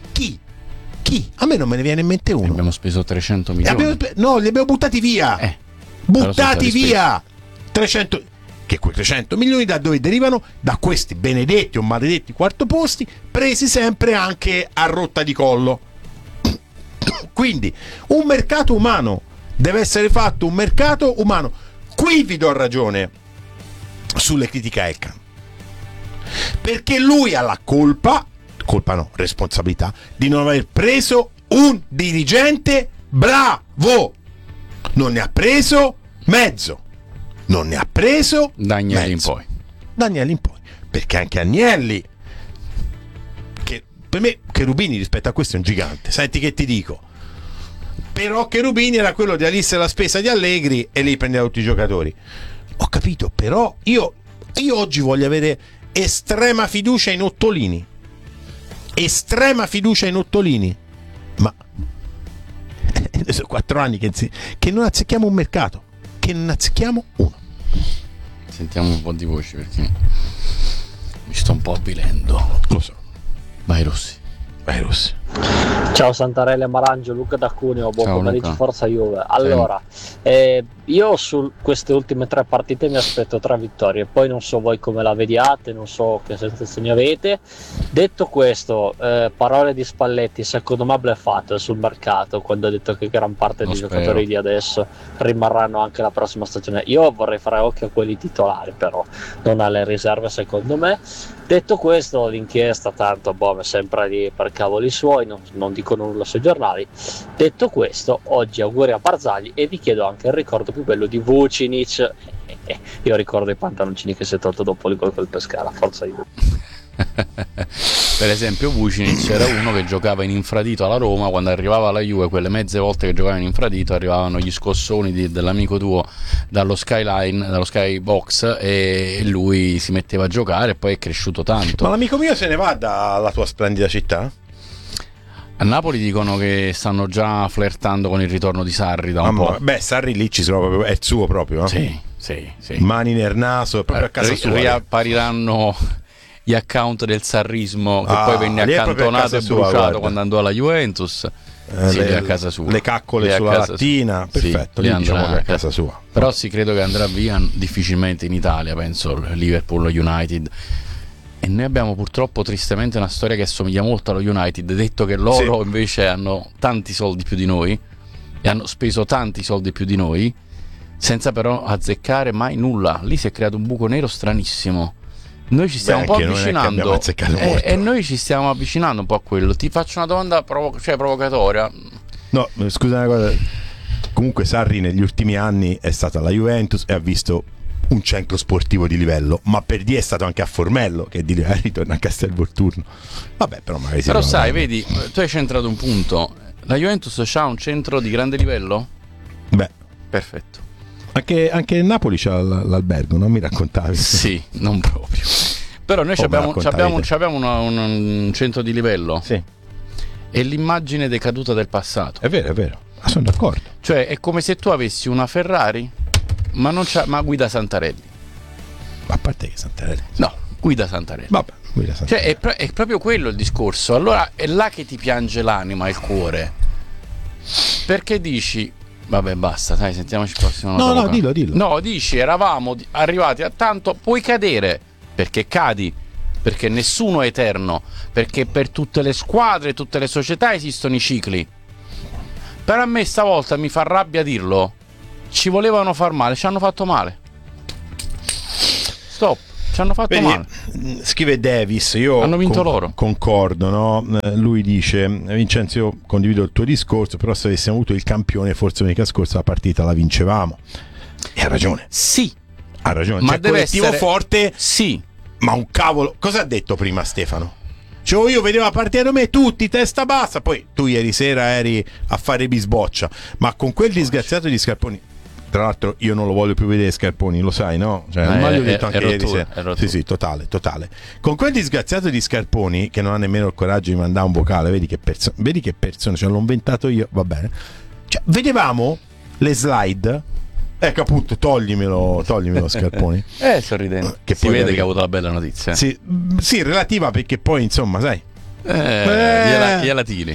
A me non me ne viene in mente uno. Abbiamo speso 300 milioni. Li abbiamo buttati via. Buttati via 300. Che quei 300 milioni da dove derivano? Da questi benedetti o maledetti quarto posti, presi sempre anche a rotta di collo. Quindi un mercato umano deve essere fatto, un mercato umano. Qui vi do ragione sulle critiche a Elkann, perché lui ha la responsabilità di non aver preso un dirigente bravo. Non ne ha preso mezzo. Non ne ha preso Daniele in poi. Perché anche Agnelli, che per me Cherubini rispetto a questo è un gigante. Senti che ti dico. Però Cherubini era quello di Alisse la spesa di Allegri e lì prendeva tutti i giocatori. Ho capito, però io oggi voglio avere estrema fiducia in Ottolini. Ma sono 4 anni che non azzecchiamo un mercato. Che non azzecchiamo uno. Sentiamo un po' di voci perché mi sto un po' avvilendo. Lo so. Vai Rossi. Ciao Santarelli e Marangio, Luca da Cuneo, buon pomeriggio, Luca. Forza Juve. Allora, io su queste ultime 3 partite mi aspetto 3 vittorie, poi non so voi come la vediate, non so che sensazioni avete. Detto questo, parole di Spalletti secondo me bleffato sul mercato quando ha detto che gran parte dei giocatori di adesso rimarranno anche la prossima stagione. Io vorrei fare occhio a quelli titolari, però non alle riserve secondo me. Detto questo, l'inchiesta tanto è sempre lì per cavoli suoi, non dicono nulla sui giornali. Detto questo, oggi auguri a Barzagli e vi chiedo anche il ricordo più bello di Vucinic. Io ricordo i pantaloncini che si è tolto dopo il gol col Pescara, Forza Juve. Per esempio Vucinic era uno che giocava in infradito alla Roma, quando arrivava alla Juve quelle mezze volte che giocava in infradito arrivavano gli scossoni dell'amico tuo dallo skyline, dallo skybox, e lui si metteva a giocare e poi è cresciuto tanto. Ma l'amico mio se ne va dalla tua splendida città? A Napoli dicono che stanno già flirtando con il ritorno di Sarri da un po'. Beh, Sarri lì ci sono proprio, è il suo proprio, Sì. Mani nel naso, proprio a casa sua. Riappariranno gli account del sarrismo che poi venne accantonato e bruciato quando andò alla Juventus. Lì a casa sua. Le caccole sulla lattina, perfetto, lì diciamo che è a casa sua. Però sì, credo che andrà via difficilmente in Italia, penso Liverpool, United. E noi abbiamo purtroppo tristemente una storia che assomiglia molto allo United, detto che loro invece hanno tanti soldi più di noi e hanno speso tanti soldi più di noi senza però azzeccare mai nulla. Lì si è creato un buco nero stranissimo. Noi ci stiamo un po' avvicinando e noi ci stiamo avvicinando un po' a quello. Ti faccio una domanda provocatoria. No, scusa una cosa. Comunque Sarri negli ultimi anni è stato alla Juventus e ha visto un centro sportivo di livello, ma per dire è stato anche a Formello, che di ritorna a Castelvolturno. Vabbè, però magari però sai, vedi, tu hai centrato un punto. La Juventus c'ha un centro di grande livello? Beh, perfetto. Anche Napoli c'ha l'albergo, non mi raccontavi? Sì, non proprio. Però noi abbiamo un centro di livello. Sì. È l'immagine decaduta del passato. È vero. Ma sono d'accordo. Cioè, è come se tu avessi una Ferrari, ma guida Santarelli. Ma a parte che Santarelli. No, guida Santarelli. Vabbè, Cioè, è proprio quello il discorso. Allora è là che ti piange l'anima e il cuore. Perché dici, vabbè, basta, dai, sentiamoci il prossimo. No, dillo. No, dici, eravamo arrivati a tanto, puoi cadere, perché cadi, perché nessuno è eterno, perché per tutte le squadre, tutte le società esistono i cicli. Però a me stavolta mi fa rabbia dirlo. Ci volevano far male, ci hanno fatto male. Stop. Ci hanno fatto male. Scrive Davis, io hanno vinto loro. Concordo, no? Lui dice: Vincenzo, io condivido il tuo discorso, però se avessimo avuto il campione forse domenica scorsa la partita la vincevamo. E ha ragione. Sì, ha ragione. Ma cioè, deve collettivo essere forte. Sì. Ma un cavolo. Cosa ha detto prima Stefano? Cioè, io vedevo la partita da me tutti testa bassa, poi tu ieri sera eri a fare bisboccia, ma con quel disgraziato di Scarponi. Tra l'altro io non lo voglio più vedere Scarponi, lo sai, no? Cioè, ormai l'ho detto anche ieri sera. Sì, totale. Con quel disgraziato di Scarponi, che non ha nemmeno il coraggio di mandare un vocale, vedi che persone, cioè l'ho inventato io, va bene. Cioè, vedevamo le slide. Ecco, appunto, toglimelo Scarponi. Sorridente. Che si vede che ha avuto la bella notizia. Sì, relativa, perché poi, insomma, sai. Gliela tiri.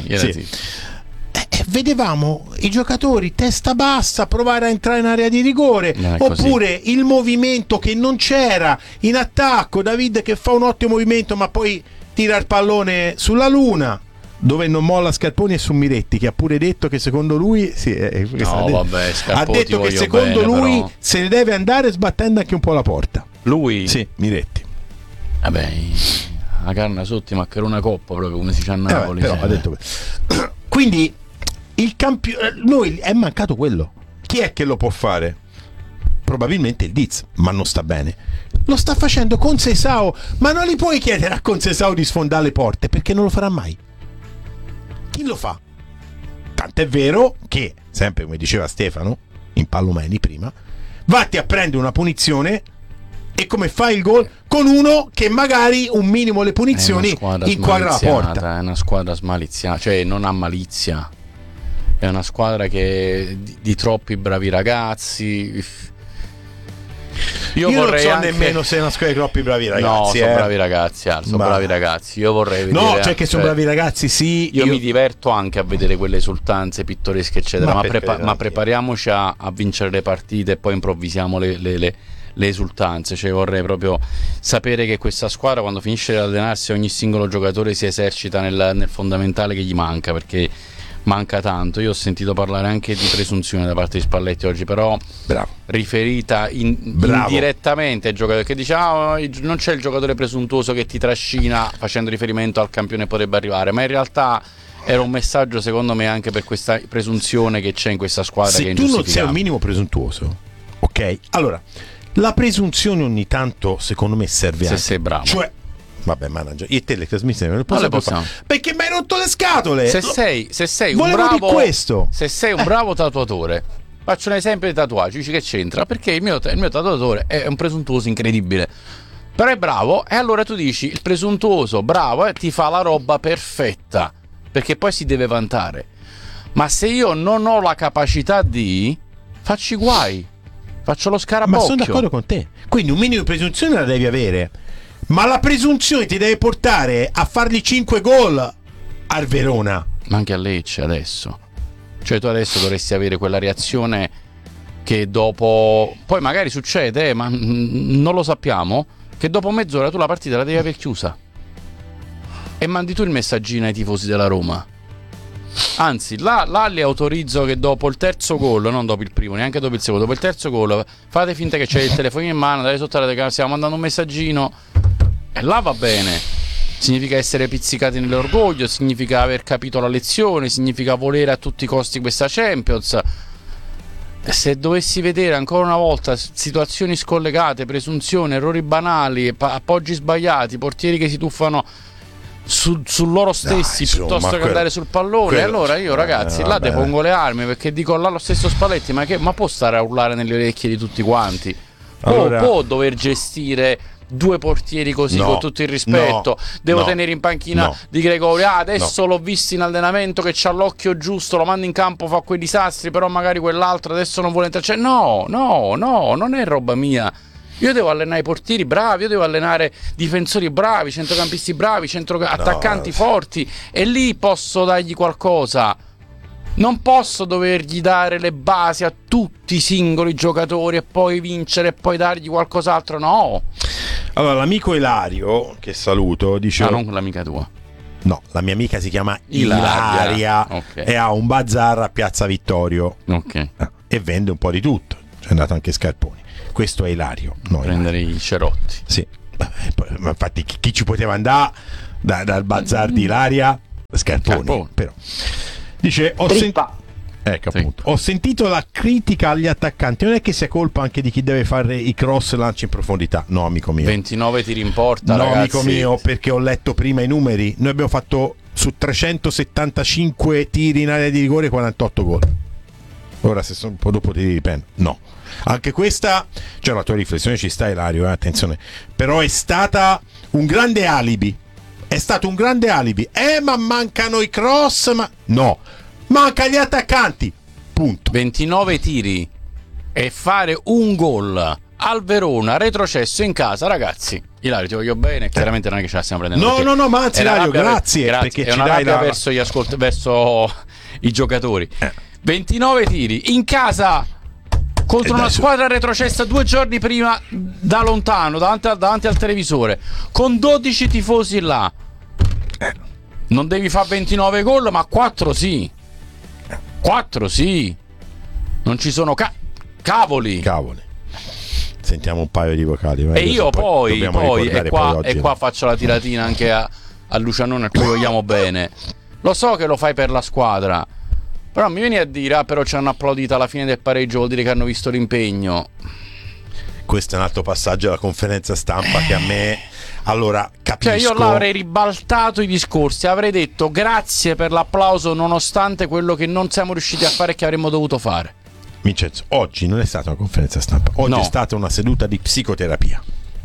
Vedevamo i giocatori testa bassa provare a entrare in area di rigore, oppure il movimento che non c'era in attacco, David che fa un ottimo movimento ma poi tira il pallone sulla luna, dove non molla Scarponi, e su Miretti, che ha pure detto che secondo lui ha detto che secondo lui però se ne deve andare sbattendo anche un po' la porta. Lui? Sì, Miretti. Vabbè, la carne sotto, ma che era una coppa, proprio come si dice a Napoli. Però ha detto quindi il noi è mancato quello. Chi è che lo può fare? Probabilmente il Diz, ma non sta bene. Lo sta facendo con Sesao, ma non gli puoi chiedere a Concesao di sfondare le porte, perché non lo farà mai. Chi lo fa? Tant'è vero che, sempre come diceva Stefano in Pallomeni prima, vatti a prendere una punizione e come fai il gol con uno che magari un minimo le punizioni inquadra la porta. È una squadra smaliziata, cioè non ha malizia. È una squadra che di troppi bravi ragazzi. Io non so anche nemmeno se è una squadra di troppi bravi ragazzi. No, sono bravi ragazzi, bravi ragazzi. Io vorrei vedere. No, cioè che sono bravi ragazzi, sì. Io mi diverto anche a vedere quelle esultanze pittoresche, eccetera. Ma prepariamoci a vincere le partite e poi improvvisiamo le esultanze. Cioè vorrei proprio sapere che questa squadra, quando finisce di allenarsi, ogni singolo giocatore si esercita nel fondamentale che gli manca, perché manca tanto. Io ho sentito parlare anche di presunzione da parte di Spalletti oggi, però riferita indirettamente ai giocatori, che dice non c'è il giocatore presuntuoso che ti trascina, facendo riferimento al campione che potrebbe arrivare, ma in realtà era un messaggio, secondo me, anche per questa presunzione che c'è in questa squadra. Se che è tu non sei un minimo presuntuoso, ok, allora la presunzione ogni tanto secondo me serve se anche, sei bravo. Cioè, vabbè, manager, io e te le trasmissioni non le possiamo fare, perché mi hai rotto le scatole. Se sei un bravo, questo. Se sei un bravo tatuatore, faccio un esempio di tatuaggio, dici che c'entra, perché il mio tatuatore è un presuntuoso incredibile, però è bravo, e allora tu dici il presuntuoso bravo ti fa la roba perfetta, perché poi si deve vantare. Ma se io non ho la capacità faccio i guai, faccio lo scarabocchio. Ma sono d'accordo con te, quindi un minimo di presunzione la devi avere, ma la presunzione ti deve portare a fargli 5 gol al Verona, ma anche a Lecce adesso. Cioè tu adesso dovresti avere quella reazione che dopo, poi magari succede, ma non lo sappiamo, che dopo mezz'ora tu la partita la devi aver chiusa e mandi tu il messaggino ai tifosi della Roma. Anzi, là li autorizzo che dopo il terzo gol, non dopo il primo, neanche dopo il secondo, dopo il terzo gol fate finta che c'è il telefonino in mano, dai sotto la telecamera, stiamo mandando un messaggino, e là va bene. Significa essere pizzicati nell'orgoglio, significa aver capito la lezione, significa volere a tutti i costi questa Champions. Se dovessi vedere ancora una volta situazioni scollegate, presunzioni, errori banali, appoggi sbagliati, portieri che si tuffano su loro stessi, piuttosto che andare sul pallone, allora io ragazzi là depongo le armi, perché dico là lo stesso Spalletti, ma può stare a urlare nelle orecchie di tutti quanti? Può dover gestire due portieri così, con tutto il rispetto, devo tenere in panchina Di Gregorio, adesso l'ho visto in allenamento che c'ha l'occhio giusto, lo mando in campo, fa quei disastri, però magari quell'altro adesso non vuole entrare, cioè, no, non è roba mia Io devo allenare i portieri bravi, io devo allenare difensori bravi, centrocampisti bravi, attaccanti forti, e lì posso dargli qualcosa. Non posso dovergli dare le basi a tutti i singoli giocatori e poi vincere e poi dargli qualcos'altro, no. Allora, l'amico Ilario, che saluto, dice... non l'amica tua. No, la mia amica si chiama Ilaria. Okay. E ha un bazar a Piazza Vittorio. Ok. E vende un po' di tutto. C'è andato anche Scarponi. Questo è Ilario. Prendere i cerotti. Sì. Ma infatti chi ci poteva andare dal bazar di Ilaria? Scarponi. Però. Dice, ho sentito la critica agli attaccanti. Non è che sia colpa anche di chi deve fare i cross e lanci in profondità. No, amico mio. 29 tiri in porta, no, ragazzi. Amico mio, perché ho letto prima i numeri. Noi abbiamo fatto su 375 tiri in area di rigore 48 gol. Ora se sono un po' dopo ti riprendo. No. Anche questa, cioè la tua riflessione ci sta, Ilario, attenzione. Però è stata un grande alibi. È stato un grande alibi. Ma mancano i cross, ma no. Manca gli attaccanti. Punto. 29 tiri e fare un gol al Verona, retrocesso in casa, ragazzi. Ilario, ti voglio bene, chiaramente non è che ce la stiamo prendendo. No, ma anzi, Ilario, grazie. Perché è una rabbia verso verso i giocatori. 29 tiri in casa contro una squadra retrocessa 2 giorni prima da lontano, davanti al televisore, con 12 tifosi là. Non devi fare 29 gol, ma 4 sì. 4 sì. Non ci sono cavoli. Sentiamo un paio di vocali. E io poi e qua faccio la tiratina anche a Lucianone, a cui vogliamo bene. Lo so che lo fai per la squadra, però mi vieni a dire però ci hanno applaudito alla fine del pareggio, vuol dire che hanno visto l'impegno. Questo è un altro passaggio della conferenza stampa che a me, allora, capisco. Cioè io l'avrei ribaltato i discorsi, avrei detto grazie per l'applauso nonostante quello che non siamo riusciti a fare e che avremmo dovuto fare. Vincenzo, oggi non è stata una conferenza stampa, oggi è stata una seduta di psicoterapia.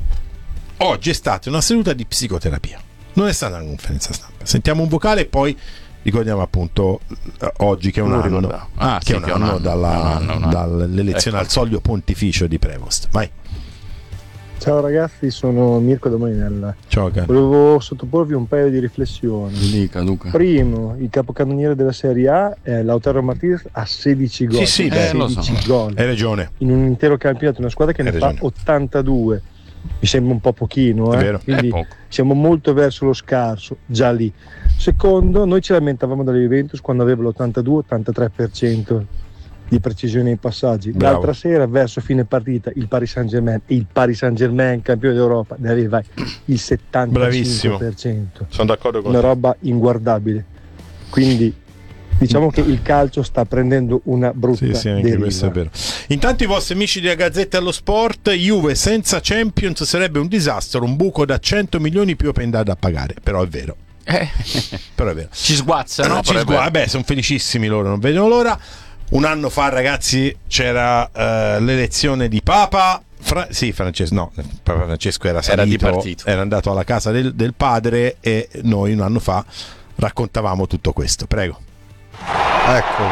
Non è stata una conferenza stampa. Sentiamo un vocale e poi ricordiamo appunto oggi che è un anno dall'elezione al soglio pontificio di Prevost. Vai. Ciao ragazzi, sono Mirko da Molinella. Ciao caro. Volevo sottoporvi un paio di riflessioni. Dica. Primo, il capocannoniere della Serie A è Lautaro Martinez, a 16 gol. Sì, 16 gol. Hai ragione. In un intero campionato, una squadra che ne fa 82. Mi sembra un po' pochino, È vero. Quindi è poco. Siamo molto verso lo scarso, già lì. Secondo, noi ci lamentavamo dalla Juventus quando aveva l'82-83% di precisione nei passaggi. Bravo. L'altra sera, verso fine partita, il Paris Saint-Germain, campione d'Europa, ne aveva il 75%. Bravissimo. Sono d'accordo con una te. roba inguardabile. Quindi diciamo che il calcio sta prendendo una brutta Sì, anche deriva. questo è vero. Intanto i vostri amici della Gazzetta dello Sport, Juve senza Champions sarebbe un disastro, un buco da 100 milioni più open da pagare, però è vero. Però è vero. Ci sguazzano. Vabbè, sono felicissimi loro, non vedono l'ora. Un anno fa, ragazzi, c'era l'elezione di Papa. Papa Francesco era salito, era andato alla casa del padre e noi un anno fa raccontavamo tutto questo. Prego. Ecco,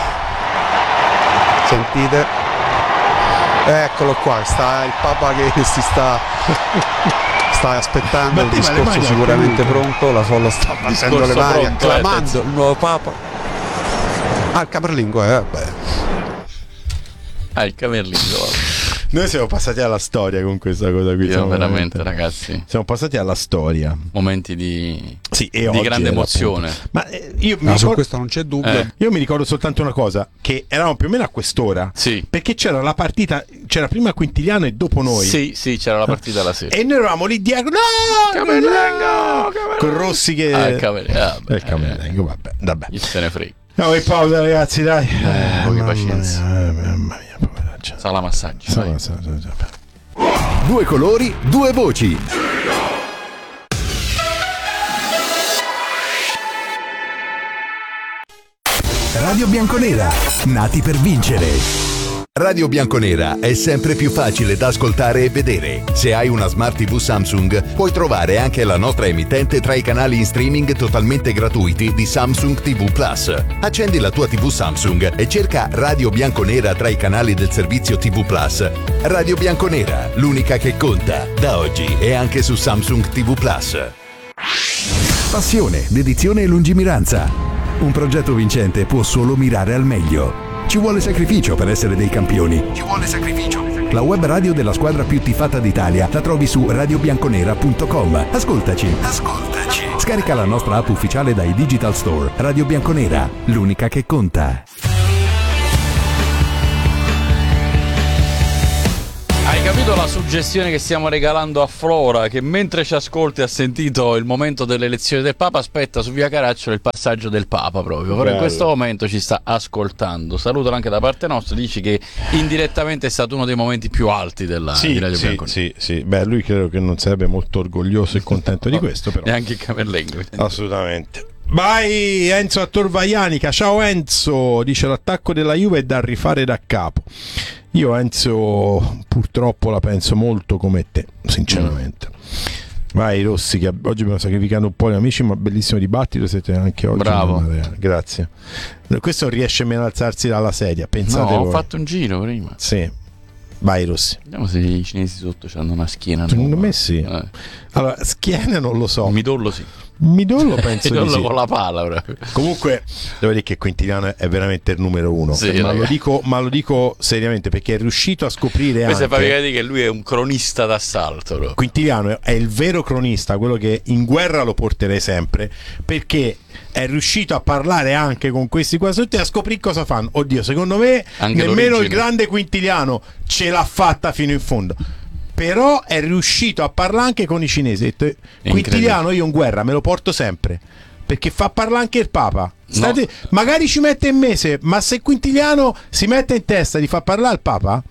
sentite, eccolo qua, sta il Papa che si sta aspettando, il discorso sicuramente pronto, la folla sta battendo le mani, acclamando il nuovo Papa. Il camerlingo, il camerlingo. Noi siamo passati alla storia con questa cosa qui. Veramente, ragazzi. Siamo passati alla storia. Momenti di di grande emozione. Ma su questo non c'è dubbio. Io mi ricordo soltanto una cosa: che eravamo più o meno a qu'ora. Sì. Perché c'era la partita, c'era prima Quintiliano e dopo noi. Sì, c'era la partita la sera. E noi eravamo lì dietro. No! Camerlengo! Con Rossi che. Il Camerlengo, vabbè. Chi se ne frega. No, e pausa, ragazzi, dai. Pochi pazienza. Mamma mia, Sala massaggio. Due colori, due voci. Radio Bianconera, nati per vincere. Radio Bianconera è sempre più facile da ascoltare e vedere. Se hai una Smart TV Samsung, puoi trovare anche la nostra emittente tra i canali in streaming totalmente gratuiti di Samsung TV Plus. Accendi la tua TV Samsung e cerca Radio Bianconera tra i canali del servizio TV Plus. Radio Bianconera, l'unica che conta. Da oggi è anche su Samsung TV Plus. Passione, dedizione e lungimiranza. Un progetto vincente può solo mirare al meglio. Ci vuole sacrificio per essere dei campioni. Ci vuole sacrificio. La web radio della squadra più tifata d'Italia la trovi su radiobianconera.com. Ascoltaci. Scarica la nostra app ufficiale dai Digital Store. Radio Bianconera, l'unica che conta. Hai capito la suggestione che stiamo regalando a Flora, che mentre ci ascolti ha sentito il momento dell'elezione del Papa? Aspetta, su Via Caracciolo il passaggio del Papa proprio. Però in questo momento ci sta ascoltando. Salutalo anche da parte nostra. Dici che indirettamente è stato uno dei momenti più alti di Radio Bianconera. Sì. Beh, lui credo che non sarebbe molto orgoglioso e contento di questo, però. Neanche il Camerlengo. Assolutamente. Vai Enzo a Torvaianica. Ciao Enzo, dice l'attacco della Juve è da rifare da capo. Io Enzo purtroppo la penso molto come te, sinceramente. Vai Rossi, che oggi abbiamo sacrificato un po' gli amici, ma bellissimo dibattito, siete anche oggi. Bravo. Grazie. Questo non riesce nemmeno ad alzarsi dalla sedia, pensate voi. Ho fatto un giro prima. Sì. Vai Rossi. Vediamo se i cinesi sotto hanno una schiena. Secondo me sì. Allora, schiena non lo so. Midollo sì. Midollo penso di sì. Con la palla proprio. Comunque devo dire che Quintiliano è veramente il numero uno, sì, ma lo dico seriamente, perché è riuscito a scoprire questo anche... fa vedere che lui è un cronista d'assalto proprio. Quintiliano è il vero cronista, quello che in guerra lo porterei sempre, perché è riuscito a parlare anche con questi qua sotto e a scoprire cosa fanno. Oddio, secondo me anche nemmeno il grande Quintiliano ce l'ha fatta fino in fondo, però è riuscito a parlare anche con i cinesi. Quintiliano io in guerra me lo porto sempre, perché fa parlare anche il Papa. Magari ci mette un mese, ma se Quintiliano si mette in testa di far parlare il Papa,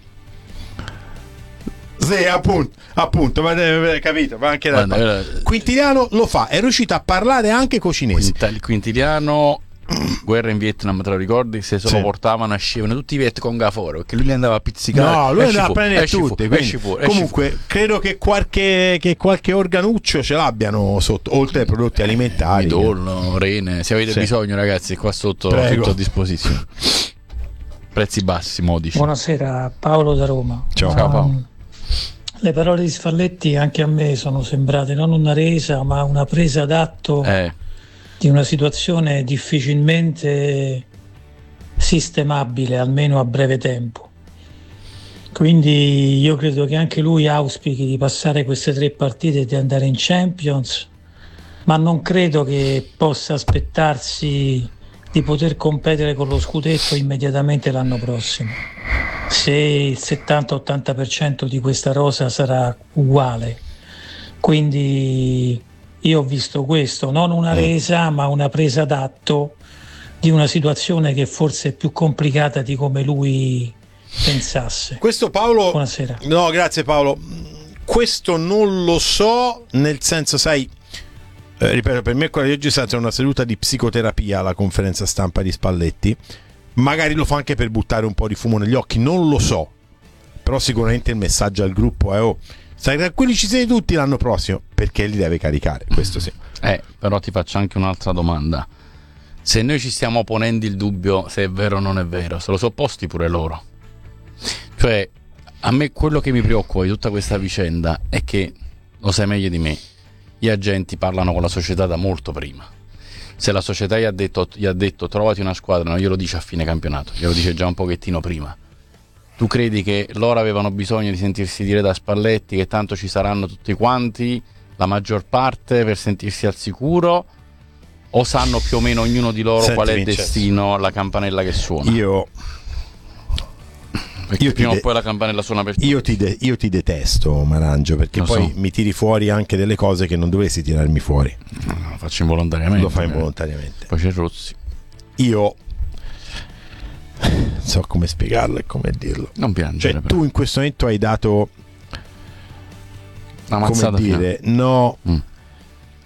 sì, appunto, ma capito, ma anche Quintiliano lo fa, è riuscito a parlare anche con i cinesi. Il Quintiliano, guerra in Vietnam, te lo ricordi? Se lo portavano, escevano tutti i Vietcong a fuori, perché lui li andava a pizzicare. No, lui andava a prendere tutti. Comunque fuori. Credo che qualche organuccio ce l'abbiano sotto, oltre ai prodotti alimentari. Midollo, rene, se avete bisogno ragazzi, qua sotto tutto a disposizione. Prezzi bassi, modici. Buonasera, Paolo da Roma. Ciao Paolo. Le parole di Spalletti anche a me sono sembrate non una resa, ma una presa d'atto di una situazione difficilmente sistemabile, almeno a breve tempo. Quindi io credo che anche lui auspichi di passare queste 3 partite e di andare in Champions, ma non credo che possa aspettarsi di poter competere con lo scudetto immediatamente l'anno prossimo, se il 70-80% di questa rosa sarà uguale. Quindi io ho visto questo, non una resa ma una presa d'atto di una situazione che forse è più complicata di come lui pensasse. Questo Paolo... Buonasera. No, grazie Paolo. Questo non lo so, nel senso, sai, ripeto, per me quella di oggi è stata una seduta di psicoterapia, la conferenza stampa di Spalletti. Magari lo fa anche per buttare un po' di fumo negli occhi, non lo so, però sicuramente il messaggio al gruppo è stai tranquilli, ci siete tutti l'anno prossimo, perché li deve caricare, questo sì. Però ti faccio anche un'altra domanda. Se noi ci stiamo ponendo il dubbio se è vero o non è vero, se lo sono posti pure loro. Cioè, a me quello che mi preoccupa di tutta questa vicenda è che, lo sai meglio di me, gli agenti parlano con la società da molto prima. Se la società gli ha detto trovati una squadra, non glielo dice a fine campionato, glielo dice già un pochettino prima. Tu credi che loro avevano bisogno di sentirsi dire da Spalletti che tanto ci saranno tutti quanti, la maggior parte, per sentirsi al sicuro, o sanno più o meno ognuno di loro qual è il destino, la campanella che suona? Perché prima o poi la campanella suona per tutti. Io ti detesto, Marangio, perché poi mi tiri fuori anche delle cose che non dovresti tirarmi fuori. No, lo faccio involontariamente. Lo fai involontariamente. Poi c'è Rossi. Io non so come spiegarlo e come dirlo. Non piangere, cioè, tu in questo momento hai dato una mazzata, come dire,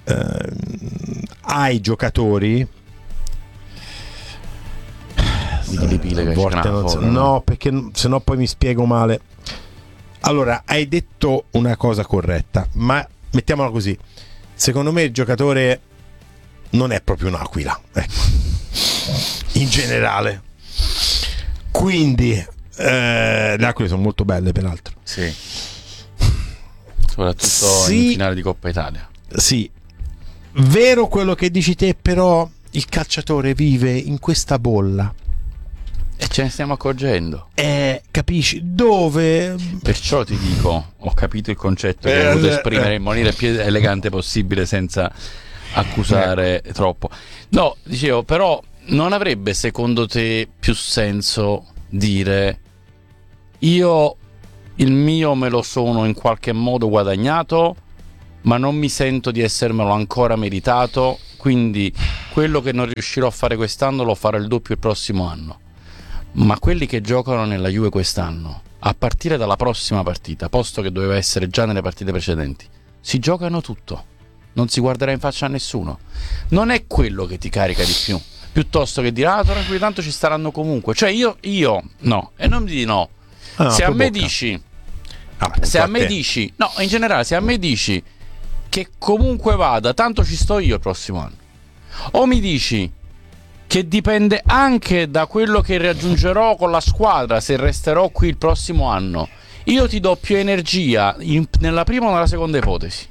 ai giocatori, seguiti le pile che no, perché sennò poi mi spiego male. Allora, hai detto una cosa corretta, ma mettiamola così: secondo me il giocatore non è proprio un'aquila, ecco, in generale. Quindi le aquile sono molto belle, peraltro. Sì. Soprattutto in finale di Coppa Italia. Sì, vero quello che dici te, però il calciatore vive in questa bolla e ce ne stiamo accorgendo. Capisci? Dove? Perciò ti dico, ho capito il concetto che ho voluto esprimere in maniera più elegante possibile senza accusare troppo. No, dicevo, però non avrebbe secondo te più senso dire io il mio me lo sono in qualche modo guadagnato, ma non mi sento di essermelo ancora meritato, quindi quello che non riuscirò a fare quest'anno lo farò il doppio il prossimo anno. Ma quelli che giocano nella Juve quest'anno, a partire dalla prossima partita, posto che doveva essere già nelle partite precedenti, si giocano tutto, non si guarderà in faccia a nessuno. Non è quello che ti carica di più, piuttosto che dire tranquilli, tanto ci staranno comunque. Cioè io no, e non mi di no. Se a me dici no, in generale, se a me dici che comunque vada, tanto ci sto io il prossimo anno, o mi dici che dipende anche da quello che raggiungerò con la squadra se resterò qui il prossimo anno, io ti do più energia nella prima o nella seconda ipotesi.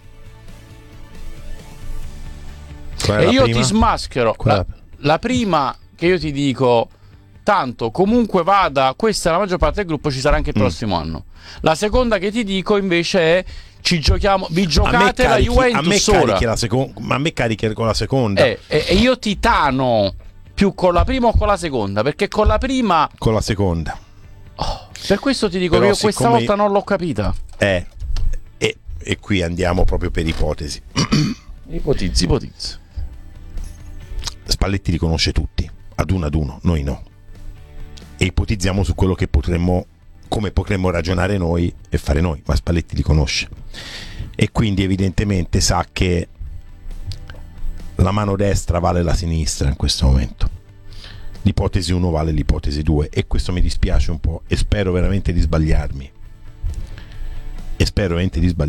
E io ti smaschero la prima, che io ti dico tanto comunque vada, questa è la maggior parte del gruppo, ci sarà anche il prossimo anno. La seconda che ti dico invece è ci giochiamo, vi giocate la Juventus ora. Ma a me carichi con la seconda. E io ti tano più con la prima o con la seconda, perché con la prima con la seconda. Per questo ti dico che io questa volta non l'ho capita. E qui andiamo proprio per ipotesi. Ipotizzi. Spalletti li conosce tutti, ad uno, noi no. E ipotizziamo su quello che come potremmo ragionare noi e fare noi, ma Spalletti li conosce. E quindi evidentemente sa che la mano destra vale la sinistra in questo momento. L'ipotesi 1 vale l'ipotesi 2, e questo mi dispiace un po', e spero veramente di sbagliarmi. Spero.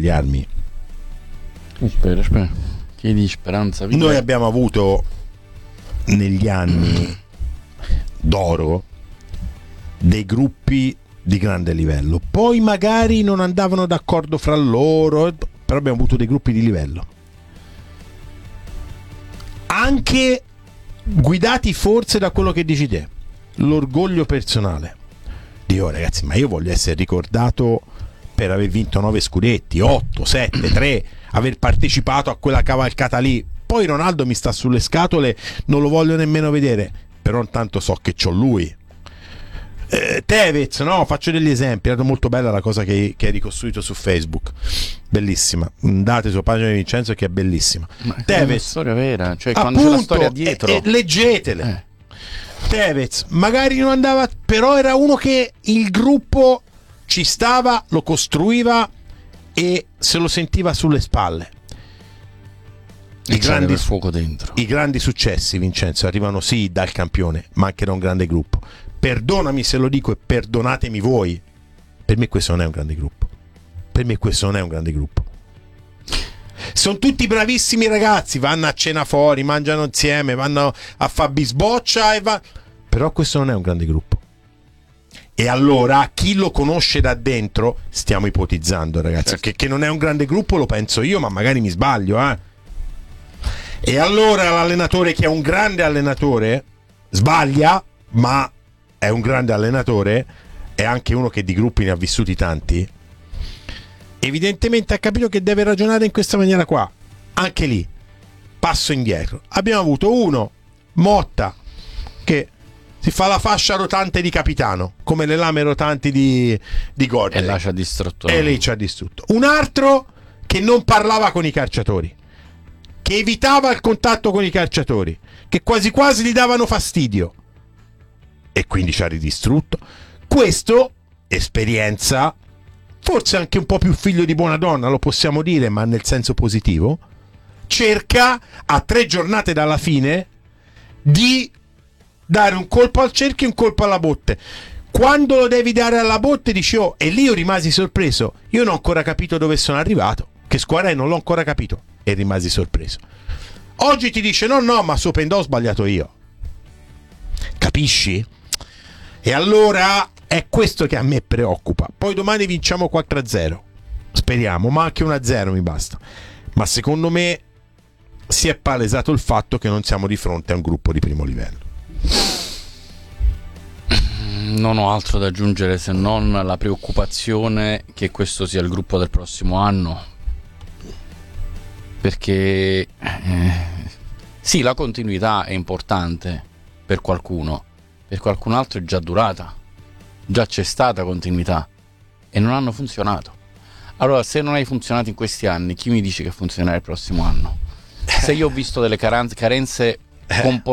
Chiedi speranza. Vita. Noi abbiamo avuto negli anni d'oro dei gruppi di grande livello, poi magari non andavano d'accordo fra loro, però abbiamo avuto dei gruppi di livello, anche guidati forse da quello che dici te, l'orgoglio personale. Dio, ragazzi, ma io voglio essere ricordato per aver vinto 9 scudetti, 8, 7, 3, aver partecipato a quella cavalcata lì. Poi Ronaldo mi sta sulle scatole, non lo voglio nemmeno vedere, però intanto so che c'ho lui. Tevez, no? Faccio degli esempi. Era molto bella la cosa che hai ricostruito su Facebook, bellissima. Andate sulla pagina di Vincenzo, che è bellissima. Ma Tevez, è una storia vera, cioè appunto, quando c'è la storia dietro, leggetele. Tevez magari non andava, però era uno che il gruppo ci stava, lo costruiva e se lo sentiva sulle spalle. I grandi fuoco dentro. I grandi successi, Vincenzo, arrivano sì dal campione, ma anche da un grande gruppo. Perdonami se lo dico e perdonatemi voi, per me questo non è un grande gruppo. Sono tutti bravissimi ragazzi, vanno a cena fuori, mangiano insieme, vanno a fare bisboccia però questo non è un grande gruppo. E allora chi lo conosce da dentro, stiamo ipotizzando, ragazzi, certo, che non è un grande gruppo, lo penso io, ma magari mi sbaglio, E allora l'allenatore, che è un grande allenatore, sbaglia, ma è un grande allenatore, è anche uno che di gruppi ne ha vissuti tanti, evidentemente ha capito che deve ragionare in questa maniera qua. Anche lì passo indietro, abbiamo avuto uno, Motta, che si fa la fascia rotante di capitano, come le lame rotanti di Gordon, e là ci ha distrutto. E lì ci ha distrutto. Un altro che non parlava con i calciatori, che evitava il contatto con i calciatori, che quasi quasi gli davano fastidio, e quindi ci ha ridistrutto. Questo, esperienza, forse anche un po' più figlio di buona donna, lo possiamo dire, ma nel senso positivo, cerca a 3 giornate dalla fine di dare un colpo al cerchio e un colpo alla botte. Quando lo devi dare alla botte dici oh, e lì io rimasi sorpreso, io non ho ancora capito dove sono arrivato, che squadra è, non l'ho ancora capito, e rimasi sorpreso. Oggi ti dice no, ma Sopendò ho sbagliato io, capisci? E allora è questo che a me preoccupa. Poi domani vinciamo 4-0, speriamo, ma anche 1-0 mi basta. Ma secondo me si è palesato il fatto che non siamo di fronte a un gruppo di primo livello. Non ho altro da aggiungere se non la preoccupazione che questo sia il gruppo del prossimo anno, perché sì, la continuità è importante per qualcuno altro è già durata, già c'è stata continuità e non hanno funzionato. Allora, se non hai funzionato in questi anni, chi mi dice che funzionerà il prossimo anno? Se io ho visto delle carenze